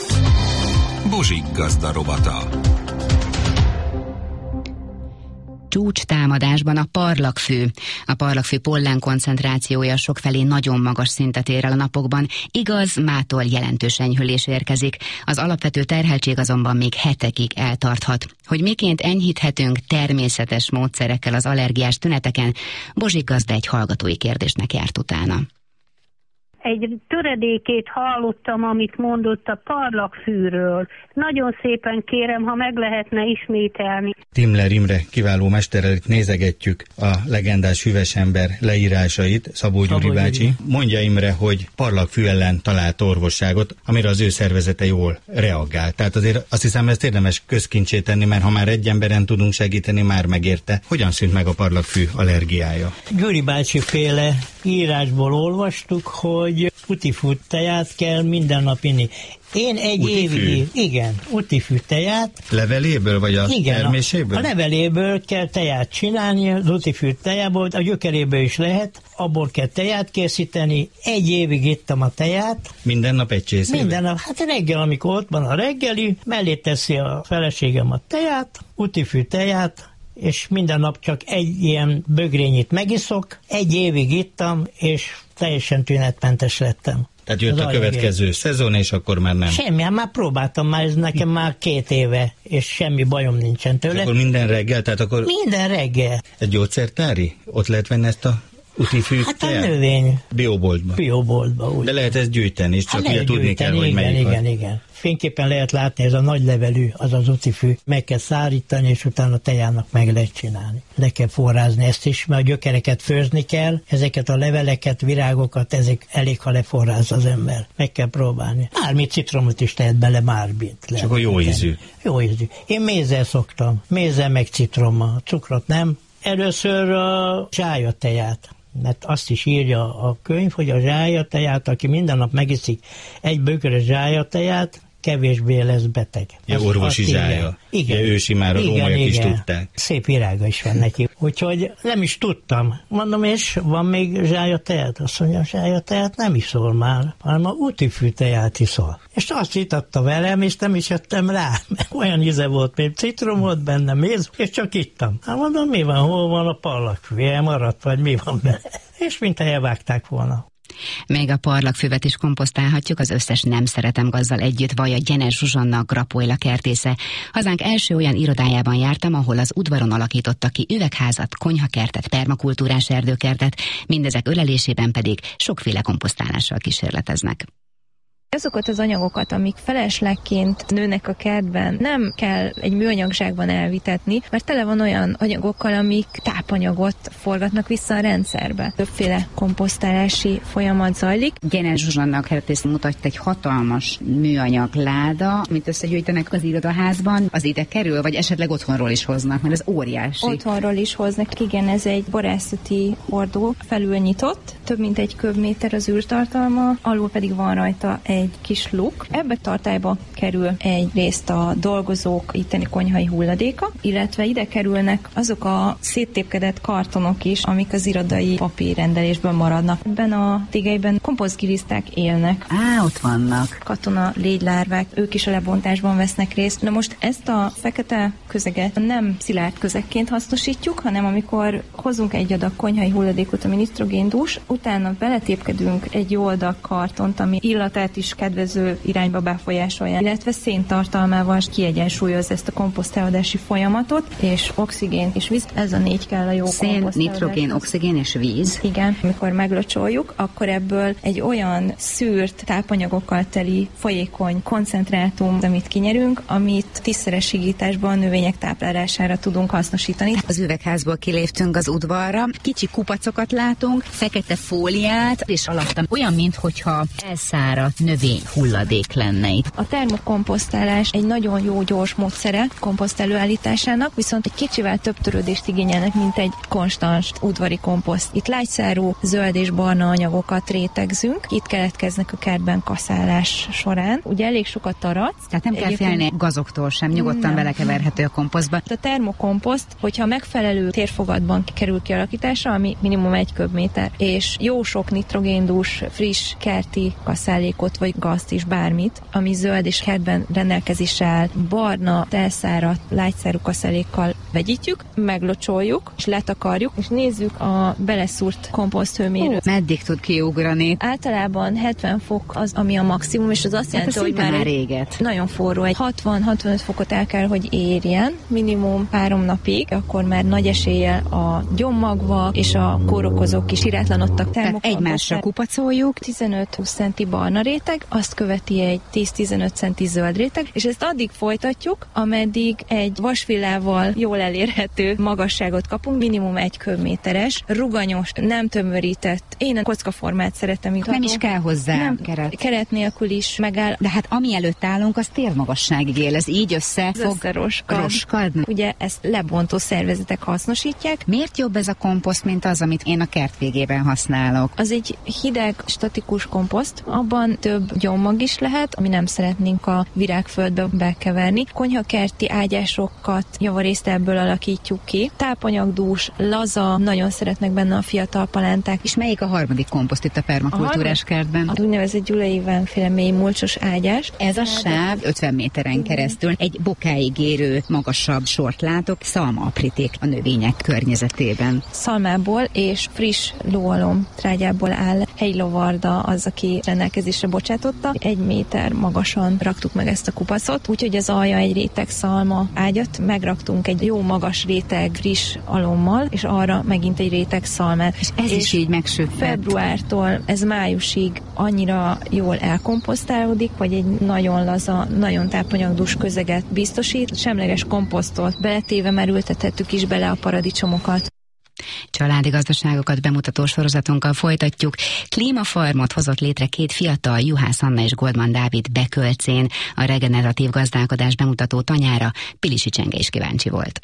S12: Bozsik gazda rovata.
S5: csúcs támadásban a parlagfű. A parlagfű pollen koncentrációja sokfelé nagyon magas szintet ér el a napokban, igaz, mától jelentős enyhülés érkezik. Az alapvető terheltség azonban még hetekig eltarthat. Hogy miként enyhíthetünk természetes módszerekkel az allergiás tüneteken, Bozsik gazda egy hallgatói kérdésnek járt utána.
S12: Egy töredékét hallottam, amit mondott a parlagfűről. Nagyon szépen kérem, ha meg lehetne ismételni.
S13: Timler Imre kiváló mesterrel itt nézegetjük a legendás hüves ember leírásait, Szabó Gyuri bácsi. Mondja Imre, hogy parlagfű ellen talált orvosságot, amire az ő szervezete jól reagál. Tehát azért azt hiszem, ezt érdemes közkincsé tenni, mert ha már egy emberen tudunk segíteni, már megérte. Hogyan szűnt meg a parlagfű allergiája?
S14: Gyuri bácsi féle írásból olvastuk, hogy utifű teját kell minden nap inni. Én egy utifű? évig, igen, utifű teját.
S13: Leveléből, vagy a igen, terméséből?
S14: A, a leveléből kell teját csinálni, az utifű tejából, a gyökeréből is lehet, abból kell teját készíteni, egy évig ittam a teját.
S13: Minden nap egy csészével?
S14: Minden nap, hát reggel, amikor ott van a reggeli, mellé teszi a feleségem a teját, utifű teját, és minden nap csak egy ilyen bögrényit megiszok, egy évig ittam, és teljesen tünetmentes lettem.
S13: Tehát jött az a következő év. szezon, és akkor már nem.
S14: Semmi, hát már próbáltam, már ez nekem már két éve, és semmi bajom nincsen tőle.
S13: És akkor minden reggel, tehát akkor...
S14: Minden reggel.
S13: Egy gyógyszertári? Ott lehet venni ezt a utifű
S14: Hát a növény.
S13: Bioboltban.
S14: Bioboltban, úgy.
S13: De lehet ezt gyűjteni, és csak
S14: hát
S13: ugye tudni kell, hogy
S14: igen,
S13: melyik
S14: igen,
S13: az.
S14: igen. Fényképpen lehet látni, ez a nagy levelű, az az utifű. Meg kell szárítani, és utána a tejának meg lehet csinálni. Le kell forrázni ezt is, mert a gyökereket főzni kell, ezeket a leveleket, virágokat, ezek elég, ha leforráz az ember. Meg kell próbálni. Bármit, citromot is tehet bele, bármit.
S13: És akkor jó ízű.
S14: Jó ízű. Én mézzel szoktam. Mézzel meg citrommal. Cukrot nem. Először a zsájateját. Mert azt is írja a könyv, hogy a zsájateját, aki minden nap megiszik egy bögre zsájateját, kevésbé lesz beteg.
S13: Ja, orvosi zsája. Igen. Ja, ősi már a rómaiak is tudták.
S14: Szép virága is van neki. Úgyhogy nem is tudtam. Mondom, és van még zsájateját? Azt mondja, zsájateját nem iszol már, hanem a utifű teját iszol. És azt itatta velem, és nem is jöttem rá. Olyan íze volt, még citrom volt benne, méz, és csak ittam. Hát mondom, mi van, hol van a parlagfű? Elmaradt, vagy mi van benne? És mint elvágták volna.
S5: Még a parlagfüvet is komposztálhatjuk, az összes Nem szeretem gazzal együtt vallja Gyenes Zsuzsanna, Grapojla kertésze. Hazánk első olyan irodájában jártam, ahol az udvaron alakítottak ki üvegházat, konyhakertet, permakultúrás erdőkertet, mindezek ölelésében pedig sokféle komposztálással kísérleteznek.
S9: Azokat az anyagokat, amik feleslegként nőnek a kertben, nem kell egy műanyagzsákban elvitetni, mert tele van olyan anyagokkal, amik tápanyagot forgatnak vissza a rendszerbe. Többféle komposztálási folyamat zajlik.
S5: Gyenes Zsuzsanna kertész mutatja egy hatalmas műanyag láda, amit összegyűjtenek az irodaházban. Az ide kerül, vagy esetleg otthonról is hoznak, mert ez óriási.
S9: Otthonról is hoznak. Igen, ez egy borászati hordó, felül nyitott, több mint egy köbméter az űrtartalma, alul pedig van rajta egy egy kis luk. Ebbe tartályba kerül egyrészt a dolgozók itteni konyhai hulladéka, illetve ide kerülnek azok a széttépkedett kartonok is, amik az irodai papírrendelésből maradnak. Ebben a tégelyben komposztgiliszták élnek.
S5: Á, ott vannak.
S9: Katona légylárvák, ők is a lebontásban vesznek részt. Na most ezt a fekete közeget nem szilárd közegként hasznosítjuk, hanem amikor hozunk egy adag konyhai hulladékot, ami nitrogéndús, utána beletépkedünk egy jó adag kartont, ami illatát is kedvező irányba befolyásolja, illetve széntartalmával kiegyensúlyoz ezt a komposztálódási folyamatot, és oxigén és víz, ez a négy kell a jó
S5: szén, nitrogén, oxigén és víz.
S9: Igen, amikor meglocsoljuk, akkor ebből egy olyan szűrt, tápanyagokkal teli, folyékony koncentrátum, amit kinyerünk, amit tízszeres higításban a növények táplálására tudunk hasznosítani.
S5: Az üvegházból kiléptünk az udvarra, kicsi kupacokat látunk, fekete fóliát, és alattam olyan, minthogyha elszáradt növény hulladék lenne itt.
S9: A termokomposztálás egy nagyon jó gyors módszere komposzt előállításának, viszont egy kicsivel több törődést igényelnek, mint egy konstans udvari komposzt. Itt lágyszárú zöld és barna anyagokat rétegzünk, itt keletkeznek a kertben kaszálás során. Ugye elég sokat tarac.
S5: Tehát nem kell félni gazoktól sem, nyugodtan belekeverhető a komposztba.
S9: A termokomposzt, hogyha megfelelő térfogatban kerül kialakításra, ami minimum egy köbméter, és jó sok nitrogéndús, friss kerti kaszálékot vagy gazt is, bármit, ami zöld és kertben rendelkezésre áll, barna, elszáradt, lágyszárú kaszálékkal vegyítjük, meglocsoljuk, és letakarjuk, és nézzük a beleszúrt komposzthőmérőt.
S5: Meddig tud kiugrani?
S9: Általában hetven fok az, ami a maximum, és az azt jelenti,
S5: hát
S9: hogy már,
S5: már réget.
S9: Nagyon forró, egy hatvan-hatvanöt fokot el kell, hogy érjen, minimum három napig, akkor már nagy eséllyel a gyommagva és a kórokozók is irátlanodtak.
S5: Tehát egymásra kupacoljuk.
S9: tizenöt-húsz centi barna réteg, azt követi egy tíz-tizenöt centi zöld réteg, és ezt addig folytatjuk, ameddig egy vasvillával jól elérhető magasságot kapunk, minimum egy köbméteres, ruganyos, nem tömörített. Én a kockaformát szeretem.
S5: Nem is kell hozzá
S9: nem,
S5: keret.
S9: Keret nélkül is megáll.
S5: De hát ami előtt állunk, az térmagasságig él. Ez így össze fog
S9: roskad.
S5: roskadni.
S9: Ugye ezt lebontó szervezetek hasznosítják.
S5: Miért jobb ez a komposzt, mint az, amit én a kert végében használok?
S9: Az egy hideg, statikus komposzt. Abban több gyommag is lehet, ami nem szeretnénk a virágföldbe bekeverni. Konyhakerti ágyásokat javarészt ebből alakítjuk ki. Tápanyagdús, laza, nagyon szeretnek benne a fiatal palánták.
S5: És melyik a harmadik komposzt itt a permakultúrás kertben?
S9: Az úgynevezett Gyulai Iván-féle mély mulcsos ágyás.
S5: Ez a sáv ötven méteren keresztül egy bokáig érő, magasabb sort látok, szalmaapríték a növények környezetében.
S9: Szalmából és friss lóalom trágyából áll. Helyi lovarda az, aki rendelkezésre bocsátotta. Egy méter magasan raktuk meg ezt a kupacot, úgyhogy az alja egy réteg szalma ágyat, megraktunk egy jó magas réteg friss alommal, és arra megint egy réteg szalmát.
S5: És ez és is így megsüpped.
S9: Februártól ez májusig annyira jól elkomposztálódik, vagy egy nagyon laza, nagyon tápanyagdús közeget biztosít. Semleges komposztot beletéve már ültethettük is bele a paradicsomokat.
S5: Családi gazdaságokat bemutató sorozatunkkal folytatjuk. Klímafarmot hozott létre két fiatal, Juhász Anna és Goldman Dávid Bekölcén. A regeneratív gazdálkodás bemutató tanyára Pilisi Csenge is kíváncsi volt.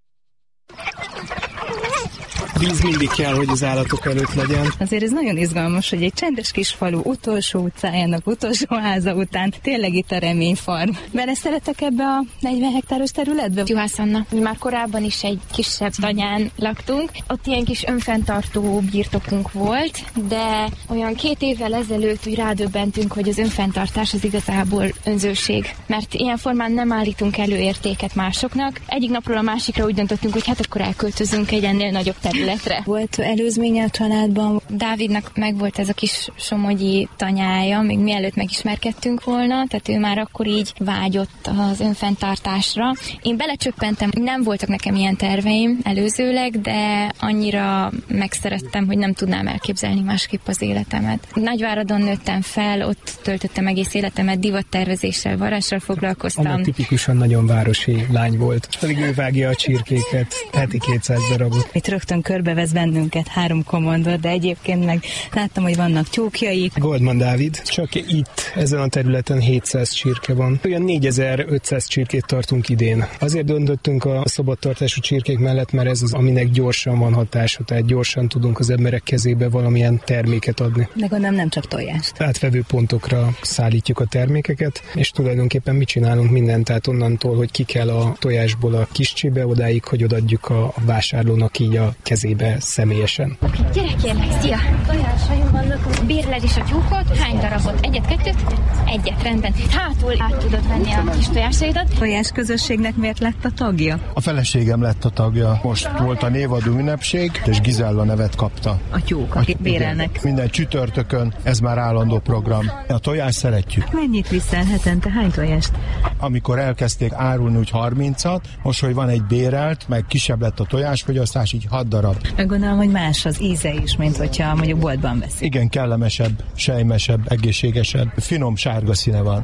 S3: Víz mindig kell, hogy az állatok előtt legyen.
S15: Azért ez nagyon izgalmas, hogy egy csendes kis falu utolsó utcájának utolsó háza után tényleg itt a reményfarm. Bele szeretek ebbe a negyven hektáros területbe?
S16: Juhász Anna, mi már korábban is egy kisebb tanyán laktunk. Ott ilyen kis önfenntartó birtokunk volt, de olyan két évvel ezelőtt úgy rádöbbentünk, hogy az önfenntartás az igazából önzőség. Mert ilyen formán nem állítunk elő értéket másoknak. Egyik napról a másikra úgy döntöttünk, hogy hát akkor elköltözünk egy ennél nagyobb területre.
S15: Volt előzménye a családban?
S16: Dávidnak megvolt ez a kis somogyi tanyája, még mielőtt megismerkedtünk volna, tehát ő már akkor így vágyott az önfenntartásra. Én belecsöppentem, nem voltak nekem ilyen terveim előzőleg, de annyira megszerettem, hogy nem tudnám elképzelni másképp az életemet. Nagyváradon nőttem fel, ott töltöttem egész életemet, divattervezéssel, varázssal foglalkoztam.
S3: Annak tipikusan nagyon városi lány volt. Pedig ő vágja a csirkéket, heti kétszáz darabot.
S15: Itt rögtön körbevesz bennünket három komondot, de egyébként meg láttam, hogy vannak tyúkjaik.
S3: Goldman Dávid, csak itt, ezen a területen hétszáz csirke van. Olyan négyezer-ötszáz csirkét tartunk idén. Azért döntöttünk a szabadtartású csirkék mellett, mert ez az, aminek gyorsan van hatása, tehát gyorsan tudunk az emberek kezébe valamilyen terméket adni.
S15: De gondolom nem csak tojást.
S3: Átvevő pontokra szállítjuk a termékeket, és tulajdonképpen mit csinálunk mindent, tehát onnantól, hogy ki kell a tojásból a kis csébe, odáig, hogy odaadjuk a vásárlónak így a kezébe személyesen.
S16: Gyere kérlek, szia! Tojásaim vannak. Bérled is a tyúkot? Hány darabot? Egyet, kettőt? Egyet, rendben. Hátul át tudod venni a kis tojásaidat.
S15: Tojás közösségnek miért lett a tagja?
S18: A feleségem lett a tagja. Most volt a névadó ünnepség, és Gizella nevet kapta.
S15: A tyúk, akit bérelnek.
S18: Igen. Minden csütörtökön, ez már állandó program. A tojást szeretjük.
S15: Mennyit viszel hetente? Hány tojást?
S18: Amikor elkezdték árulni úgy harmincat, most, hogy van egy bérelt, meg kisebb lett a tojásfogyasztás, így hat darab.
S15: Meg gondolom, hogy más az íze is, mint hogyha mondjuk boltban veszik.
S18: Igen, kellemesebb, sejmesebb, egészségesebb, finom sárga színe van.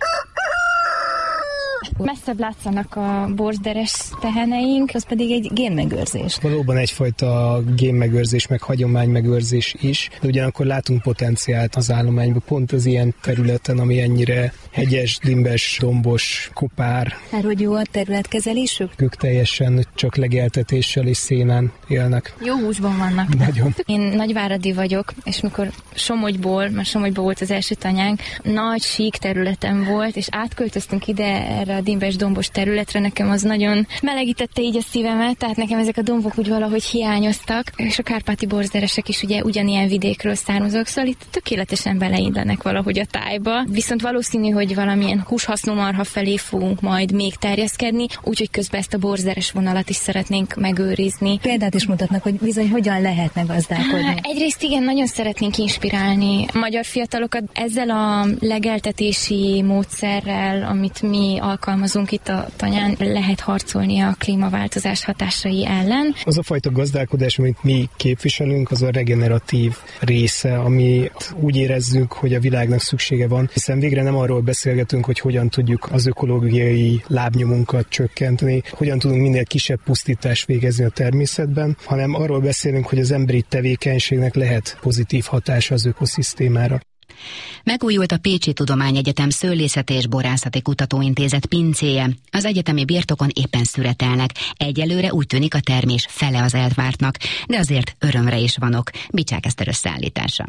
S16: Messzebb látszanak a borzderes teheneink,
S15: az pedig egy génmegőrzés.
S3: Valóban egyfajta génmegőrzés, meg hagyománymegőrzés is, de ugyanakkor látunk potenciált az állományban, pont az ilyen területen, ami ennyire hegyes, dimbes, dombos, kopár.
S15: Mert hogy jó a területkezelésük?
S3: Ők teljesen csak legeltetéssel és szénán élnek.
S16: Jó húsban vannak.
S3: Nagyon.
S16: Én nagyváradi vagyok, és mikor Somogyból, mert Somogyból volt az első tanyánk, nagy sík területen volt, és átköltöztünk ide erre erre a dimbes dombos területre, nekem az nagyon melegítette így a szívemet, tehát nekem ezek a dombok úgy valahogy hiányoztak, és a kárpáti borzderesek is ugye ugyanilyen vidékről származók, szóval itt tökéletesen beleillenek valahogy a tájba. Viszont valószínű, hogy valamilyen húshasznú marha felé fogunk majd még terjeszkedni, úgyhogy közben ezt a borzderes vonalat is szeretnénk megőrizni.
S17: Példát is mutatnak, hogy bizony hogyan lehetne gazdálkodni.
S16: Egyrészt igen, nagyon szeretnénk inspirálni a magyar fiatalokat ezzel a legeltetési módszerrel, amit mi alkalmazunk itt a tanyán, lehet harcolni a klímaváltozás hatásai ellen.
S3: Az a fajta gazdálkodás, amit mi képviselünk, az a regeneratív része, ami úgy érezzük, hogy a világnak szüksége van, hiszen végre nem arról beszélgetünk, hogy hogyan tudjuk az ökológiai lábnyomunkat csökkenteni, hogyan tudunk minél kisebb pusztítást végezni a természetben, hanem arról beszélünk, hogy az emberi tevékenységnek lehet pozitív hatása az ökoszisztémára.
S5: Megújult a Pécsi Tudományegyetem Szőlészeti és Borászati Kutatóintézet pincéje. Az egyetemi birtokon éppen szüretelnek. Egyelőre úgy tűnik, a termés fele az elvártnak, de azért örömre is van ok. Bicsák Eszter összeállítása.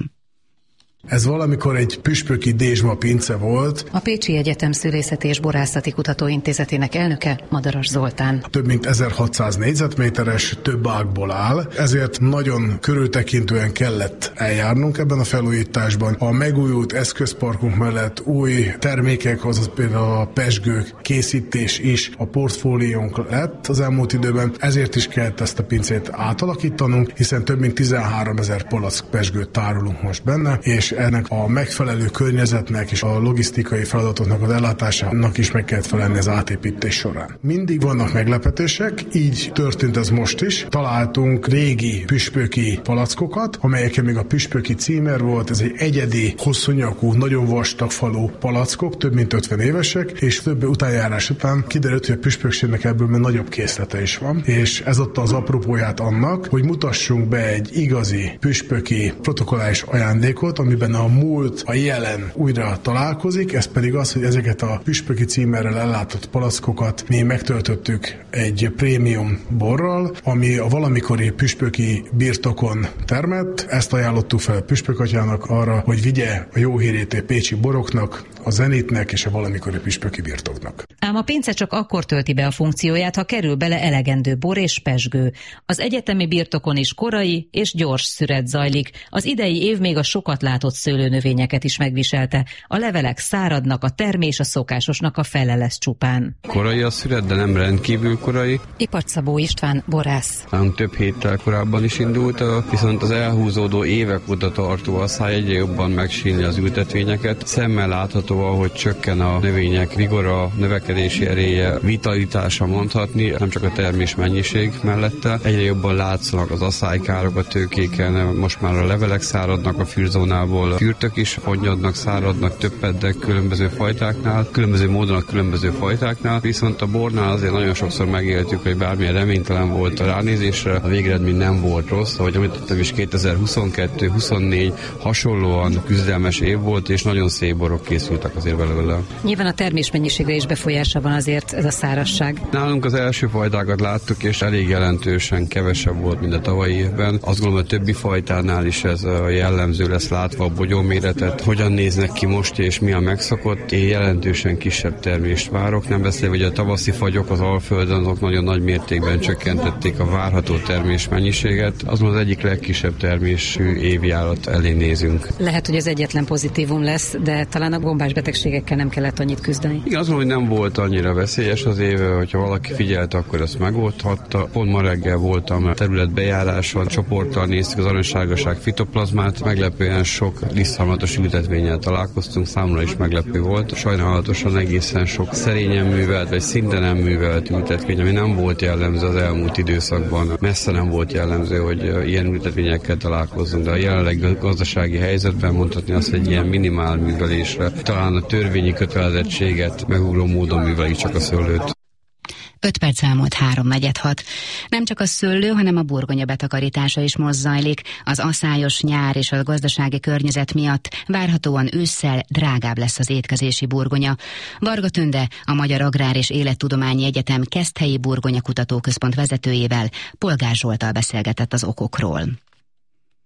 S11: Ez valamikor egy püspöki dézsma pince volt.
S19: A Pécsi Egyetem Szőlészeti és Borászati Kutatóintézetének elnöke Madaras Zoltán.
S11: Több mint ezerhatszáz négyzetméteres, több ágból áll, ezért nagyon körültekintően kellett eljárnunk ebben a felújításban. A megújult eszközparkunk mellett új termékek, azaz például a pezsgők készítés is a portfóliónk lett az elmúlt időben, ezért is kellett ezt a pincét átalakítanunk, hiszen több mint tizenháromezer palack pezsgőt tárolunk most benne, és ennek a megfelelő környezetnek és a logisztikai feladatoknak az ellátásának is meg kellett felelni az átépítés során. Mindig vannak meglepetések, így történt ez most is. Találtunk régi püspöki palackokat, amelyeken még a püspöki címer volt, ez egy egyedi, hosszúnyakú, nagyon vastag falú palackok, több mint ötven évesek, és több utánjárás után kiderült, hogy a püspökségnek ebből már nagyobb készlete is van, és ez adta az apropóját annak, hogy mutassunk be egy igazi püspöki protokolláris ajándékot, amiben a múlt, a jelen újra találkozik, ez pedig az, hogy ezeket a püspöki címerrel ellátott palackokat mi megtöltöttük egy prémium borral, ami a valamikori püspöki birtokon termett. Ezt ajánlottuk fel a püspökatyának arra, hogy vigye a jó hírét a pécsi boroknak, a Zenitnek és a valamikori püspöki birtoknak.
S19: Ám a pince csak akkor tölti be a funkcióját, ha kerül bele elegendő bor és pezsgő. Az egyetemi birtokon is korai és gyors szüret zajlik. Az idei év még a sokat látott szőlőnövényeket is megviselte. A levelek száradnak, a termés a szokásosnak a fele lesz csupán.
S20: Korai a szüret, de nem rendkívül korai.
S19: Ipart Szabó István, borász.
S20: Nálunk több héttel korábban is indult, viszont az elhúzódó évek óta tartó asszály egyre jobban megsínli az ültetvényeket. Szemmel látható, ahogy csökken a növények vigora, növekedési eréje, vitalitása mondhatni, nem csak a termés mennyiség mellette. Egyre jobban látszanak az asszálykárok a tőkéken, most már a levelek száradnak a fűrzónából, a kürtök is fonnyadnak, száradnak, többednek különböző fajtáknál, különböző módon a különböző fajtáknál, viszont a bornál azért nagyon sokszor megéltük, hogy bármilyen reménytelen volt a ránézésre, a végeredmény nem volt rossz, ahogy említettem is kétezer-huszonkettő huszonnégy hasonlóan küzdelmes év volt, és nagyon szép borok készültek azért belőle.
S19: Nyilván a termésmennyiségre is befolyása van azért ez a szárazság.
S20: Nálunk az első fajtákat láttuk, és elég jelentősen kevesebb volt, mint a tavalyi évben. Azt gondolom, a többi fajtánál is ez jellemző lesz, látva a bogyóméretet, hogyan néznek ki most és mi a megszokott. Én jelentősen kisebb termést várok, nem beszélve, hogy a tavaszi fagyok az Alföldön azok nagyon nagy mértékben csökkentették a várható termés mennyiséget. Azon az egyik legkisebb termésű évjárat elé nézünk.
S19: Lehet, hogy ez egyetlen pozitívum lesz, de talán a gombás betegségekkel nem kellett annyit küzdeni.
S20: Igen, azon, hogy nem volt annyira veszélyes az év, hogyha valaki figyelte, akkor ezt megoldhatta. Pont ma reggel voltam a terület bejáráson, csoporttal néztük az aranyságaság fitoplazmát, meglepően sok lisztharmatos ültetvényel találkoztunk, számomra is meglepő volt. Sajnálatosan egészen sok szerényen művelt, vagy szinte nem művelt ültetvény, ami nem volt jellemző az elmúlt időszakban. Messze nem volt jellemző, hogy ilyen ültetvényekkel találkozzunk, de a jelenleg gazdasági helyzetben mondhatni azt, hogy ilyen minimál művelésre, talán a törvényi kötelezettséget megugró módon művelik csak a szőlőt.
S5: öt perc elmúlt háromnegyed hat. Nem csak a szőlő, hanem a burgonya betakarítása is most zajlik. Az aszályos nyár és a gazdasági környezet miatt várhatóan ősszel drágább lesz az étkezési burgonya. Varga Tünde, a Magyar Agrár és Élettudományi Egyetem Keszthelyi Burgonya Kutatóközpont vezetőjével, Polgár Zsolttal beszélgetett az okokról.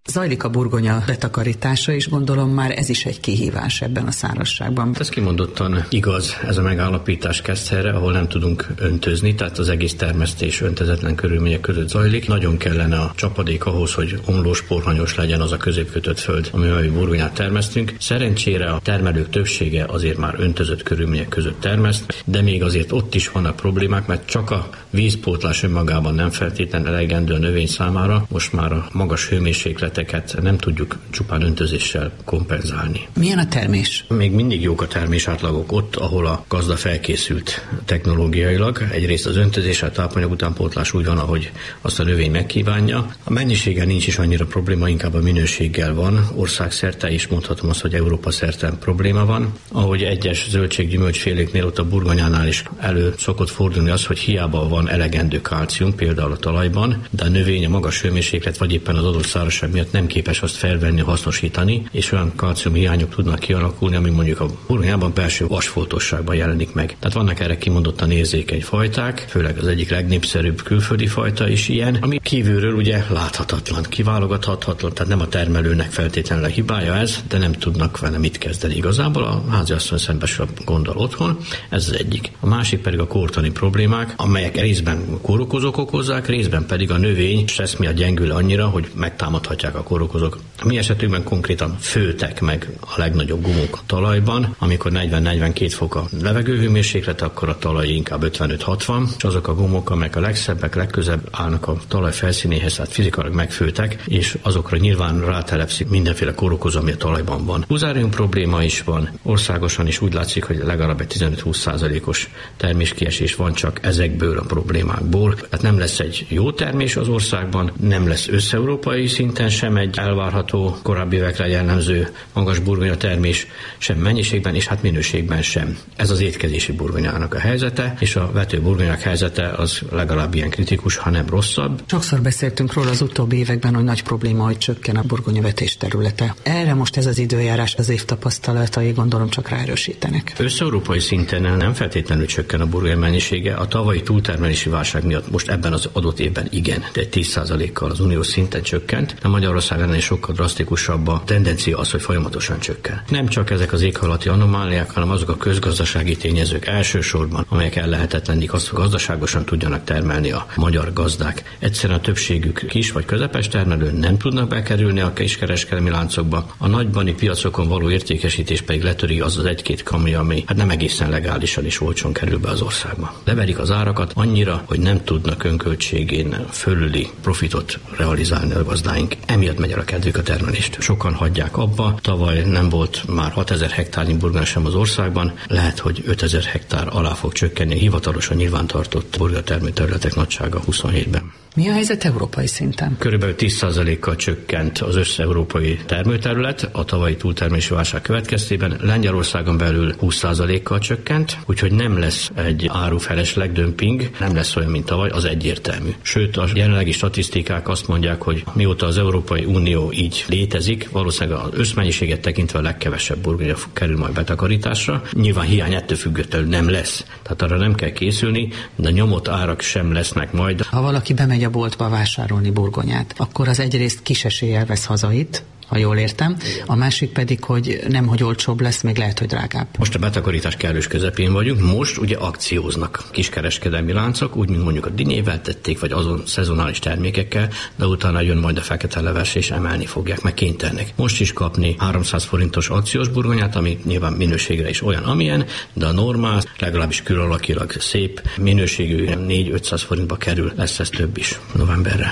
S1: Zajlik a burgonya betakarítása, és gondolom már ez is egy kihívás ebben a szárazságban.
S6: Ez kimondottan igaz, ez a megállapítás Keszthelre, ahol nem tudunk öntözni, tehát az egész termesztés öntezetlen körülmények között zajlik. Nagyon kellene a csapadék ahhoz, hogy omlós, porhanyos legyen az a középkötött föld, amivel mi burgonyát termesztünk. Szerencsére a termelők többsége azért már öntözött körülmények között termeszt, de még azért ott is vannak problémák, mert csak a vízpótlás önmagában nem feltétlenül elegendő a növény számára. Most már a magas hőmérsékleteket nem tudjuk csupán öntözéssel kompenzálni.
S1: Milyen a termés?
S6: Még mindig jók a termésátlagok ott, ahol a gazda felkészült technológiailag. Egyrészt az öntözés, a tápanyag utánpótlás úgy van, ahogy azt a növény megkívánja. A mennyiséggel nincs is annyira probléma, inkább a minőséggel van. Országszerte is mondhatom azt, hogy Európa szerte probléma van. Ahogy egyes zöldség-gyümölcsféléknél, ott a burgonyánál is elő szokott fordulni az, hogy hiába van elegendő kalcium, például a talajban, de a növény a magas hőmérséklet vagy éppen az adott szárazság miatt nem képes azt felvenni, hasznosítani, és olyan kalcium hiányok tudnak kialakulni, ami mondjuk a burgonyában belső vasfoltosságban jelenik meg. Tehát vannak erre kimondottan érzékeny fajták, főleg az egyik legnépszerűbb külföldi fajta is ilyen, ami kívülről ugye láthatatlan, kiválogathatatlan, tehát nem a termelőnek feltétlenül a hibája ez, de nem tudnak vele mit kezdeni igazából. A háziasszony szembesül a gondol otthon, ez az egyik. A másik pedig a kórtani problémák, amelyek részben kórokozók okozzák, részben pedig a növény stressz miatt gyengül annyira, hogy megtámadhatják a kórokozók. A mi esetünkben konkrétan főtek meg a legnagyobb gumók a talajban, amikor negyven-negyvenkét fok a levegőhőmérséklet, akkor a talaj inkább ötvenöt-hatvan, és azok a gumók, amelyek a legszebbek, legközebb állnak a talaj felszínéhez, tehát fizikailag megfőtek, és azokra nyilván rátelepszik mindenféle kórokozó, ami a talajban van. Fuzárium probléma is van. Országosan is úgy látszik, hogy legalább egy tizenöt-húsz százalékos terméskiesés van csak ezekből a problémákból. Tehát nem lesz egy jó termés az országban, nem lesz összeurópai szinten sem egy elvárható korábbi évekre jellemző magas burgonya termés, sem mennyiségben, és hát minőségben sem. Ez az étkezési burgonyának a helyzete, és a vető burgonyák helyzete az legalább ilyen kritikus, ha nem rosszabb.
S1: Sokszor beszéltünk róla az utóbbi években, hogy nagy probléma, hogy csökken a burgonyavetés területe. Erre most ez az időjárás, az év tapasztalatai gondolom csak ráerősítenek.
S6: Összeurópai szinten nem feltétlenül csökken a burgonya mennyisége, a tavalyi túltermelési válság miatt most ebben az adott évben igen, de egy tíz százalékkal az uniós szinten csökkent, de Magyarországon is sokkal drasztikusabb a tendencia az, hogy folyamatosan csökken. Nem csak ezek az éghajlati anomáliák, hanem azok a közgazdasági tényezők elsősorban, amelyek ellehetetlenik azt, hogy gazdaságosan tudjanak termelni a magyar gazdák. Egyszerűen a többségük kis vagy közepes termelő nem tudnak bekerülni a kiskereskedelmi láncokba. A nagybani piacokon való értékesítés pedig letöri az az egy-két kamion, ami hát nem egészen legálisan és olcsón kerül be az országba. Leverik az árakat annyira, hogy nem tudnak önköltségén fölüli profitot realizálni a gazdáink. Emiatt megy el a kedvük a termelést. Sokan hagyják abba. Tavaly nem volt már hatezer hektárnyi burgonya sem az országban. Lehet, hogy ötezer hektár alá fog csökkenni a hivatalosan nyilvántartott burgonyatermő területek nagysága huszonhétben.
S1: Mi a helyzet európai szinten?
S6: Körülbelül tíz százalékkal csökkent az összeurópai termőterület a tavalyi túltermelési válság következtében. Lengyelországon belül húsz százalékkal csökkent, úgyhogy nem lesz egy árufelesleg dömping, nem lesz olyan, mint tavaly, az egyértelmű. Sőt, a jelenlegi statisztikák azt mondják, hogy mióta az Európai Unió így létezik, valószínűleg az összmennyiséget tekintve a legkevesebb burgonya kerül majd betakarításra. Nyilván hiány ettől függetlenül nem lesz. Tehát arra nem kell készülni, de nyomott árak sem lesznek majd.
S1: Ha valaki bemegy a boltba vásárolni burgonyát, akkor az egyrészt kis eséllyel vesz hazait, ha jól értem, a másik pedig, hogy nem, hogy olcsóbb lesz, még lehet, hogy drágább.
S6: Most a betakarítás kellős közepén vagyunk, most ugye akcióznak kiskereskedelmi láncok, úgy, mint mondjuk a dinyével tették, vagy azon szezonális termékekkel, de utána jön majd a fekete leves, és emelni fogják, meg kénytelenek. Most is kapni háromszáz forintos akciós burgonyát, ami nyilván minőségre is olyan, amilyen, de a normál, legalábbis külalakilag szép minőségű négy-ötszáz forintba kerül, lesz ez több is novemberre.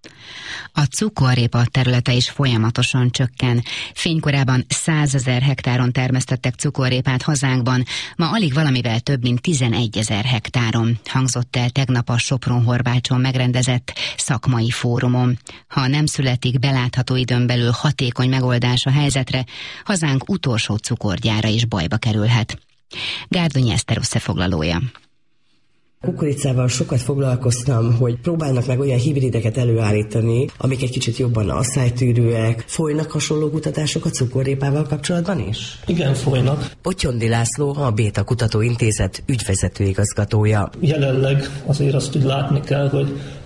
S5: A cukorrépa területe is folyamatosan csökken. Fénykorában százezer hektáron termesztettek cukorrépát hazánkban, ma alig valamivel több mint tizenegyezer hektáron, hangzott el tegnap a Sopron-Horváthson megrendezett szakmai fórumon. Ha nem születik belátható időn belül hatékony megoldás a helyzetre, hazánk utolsó cukorgyára is bajba kerülhet. Gárdonyi Eszter összefoglalója.
S7: Kukoricával sokat foglalkoztam, hogy próbálnak meg olyan hibrideket előállítani, amik egy kicsit jobban asszálytűrőek. Folynak hasonló kutatások a cukorrépával kapcsolatban is?
S21: Igen, folynak.
S7: Potyondi László, a Béta Kutatóintézet ügyvezető igazgatója.
S21: Jelenleg azért azt úgy látni kell, hogy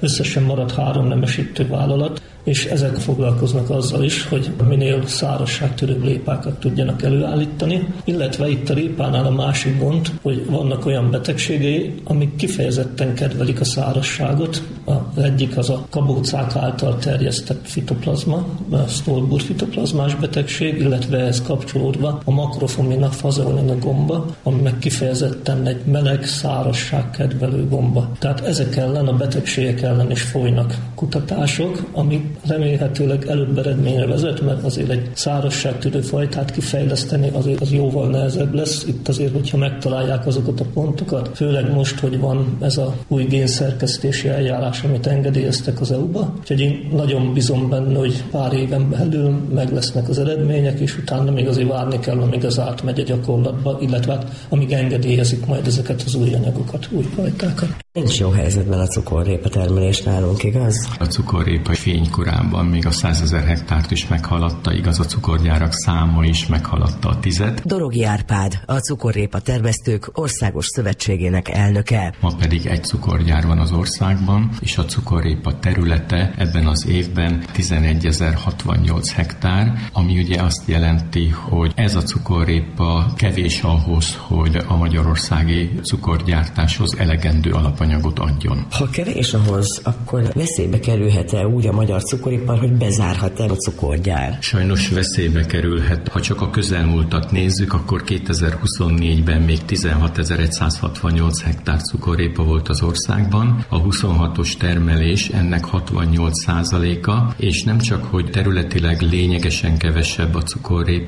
S4: Összesen marad három nemesítő vállalat, és ezek foglalkoznak azzal is, hogy minél szárazságtörőbb répákat tudjanak előállítani, illetve itt a répánál a másik gond, hogy vannak olyan betegségei, amik kifejezetten kedvelik a szárazságot. Az egyik az a kabócák által terjesztett fitoplazma, a Stolbur fitoplazmás betegség, illetve ehhez kapcsolódva a Macropomena fazeolina gomba, ami meg kifejezetten egy meleg, szárazság kedvelő gomba. Tehát ezek ellen, a betegségek ellen is folynak kutatások, amik remélhetőleg előbb eredményre vezet, mert azért egy szárazságtűrő fajtát kifejleszteni azért az jóval nehezebb lesz. Itt azért, hogyha megtalálják azokat a pontokat, főleg most, hogy van ez a új génszerkesztési eljárás, amit engedélyeztek az é u-ba. Úgyhogy én nagyon bízom benne, hogy pár éven belül meg lesznek az eredmények, és utána még azért várni kell, amíg ez átmegy a gyakorlatba, illetve amíg engedélyezik majd ezeket az új anyagokat, új fajtákat.
S7: Nincs jó helyzetben a cukorrépa termelés nálunk, igaz?
S21: A cukorrépa fénykorában még a százezer hektárt is meghaladta, igaz, a cukorgyárak száma is meghaladta a tizet.
S7: Dorogi Árpád, a Cukorrépa Termesztők Országos Szövetségének elnöke.
S21: Ma pedig egy cukorgyár van az országban, és a cukorrépa területe ebben az évben tizenegyezer-hatvannyolc hektár, ami ugye azt jelenti, hogy ez a cukorrépa kevés ahhoz, hogy a magyarországi cukorgyártáshoz elegendő alapanyagot adjon.
S7: Ha kevés ahhoz, akkor veszélybe kerülhet-e úgy a magyar cukoripar, hogy bezárhat-e a cukorgyár?
S21: Sajnos veszélybe kerülhet. Ha csak a közelmúltat nézzük, akkor kétezer-huszonnégyben még tizenhatezer-százhatvannyolc hektár cukorrépa volt az országban. A huszonhatos termelés ennek hatvannyolc százaléka, és nem csak, hogy területileg lényegesen kevesebb a cukorrépa,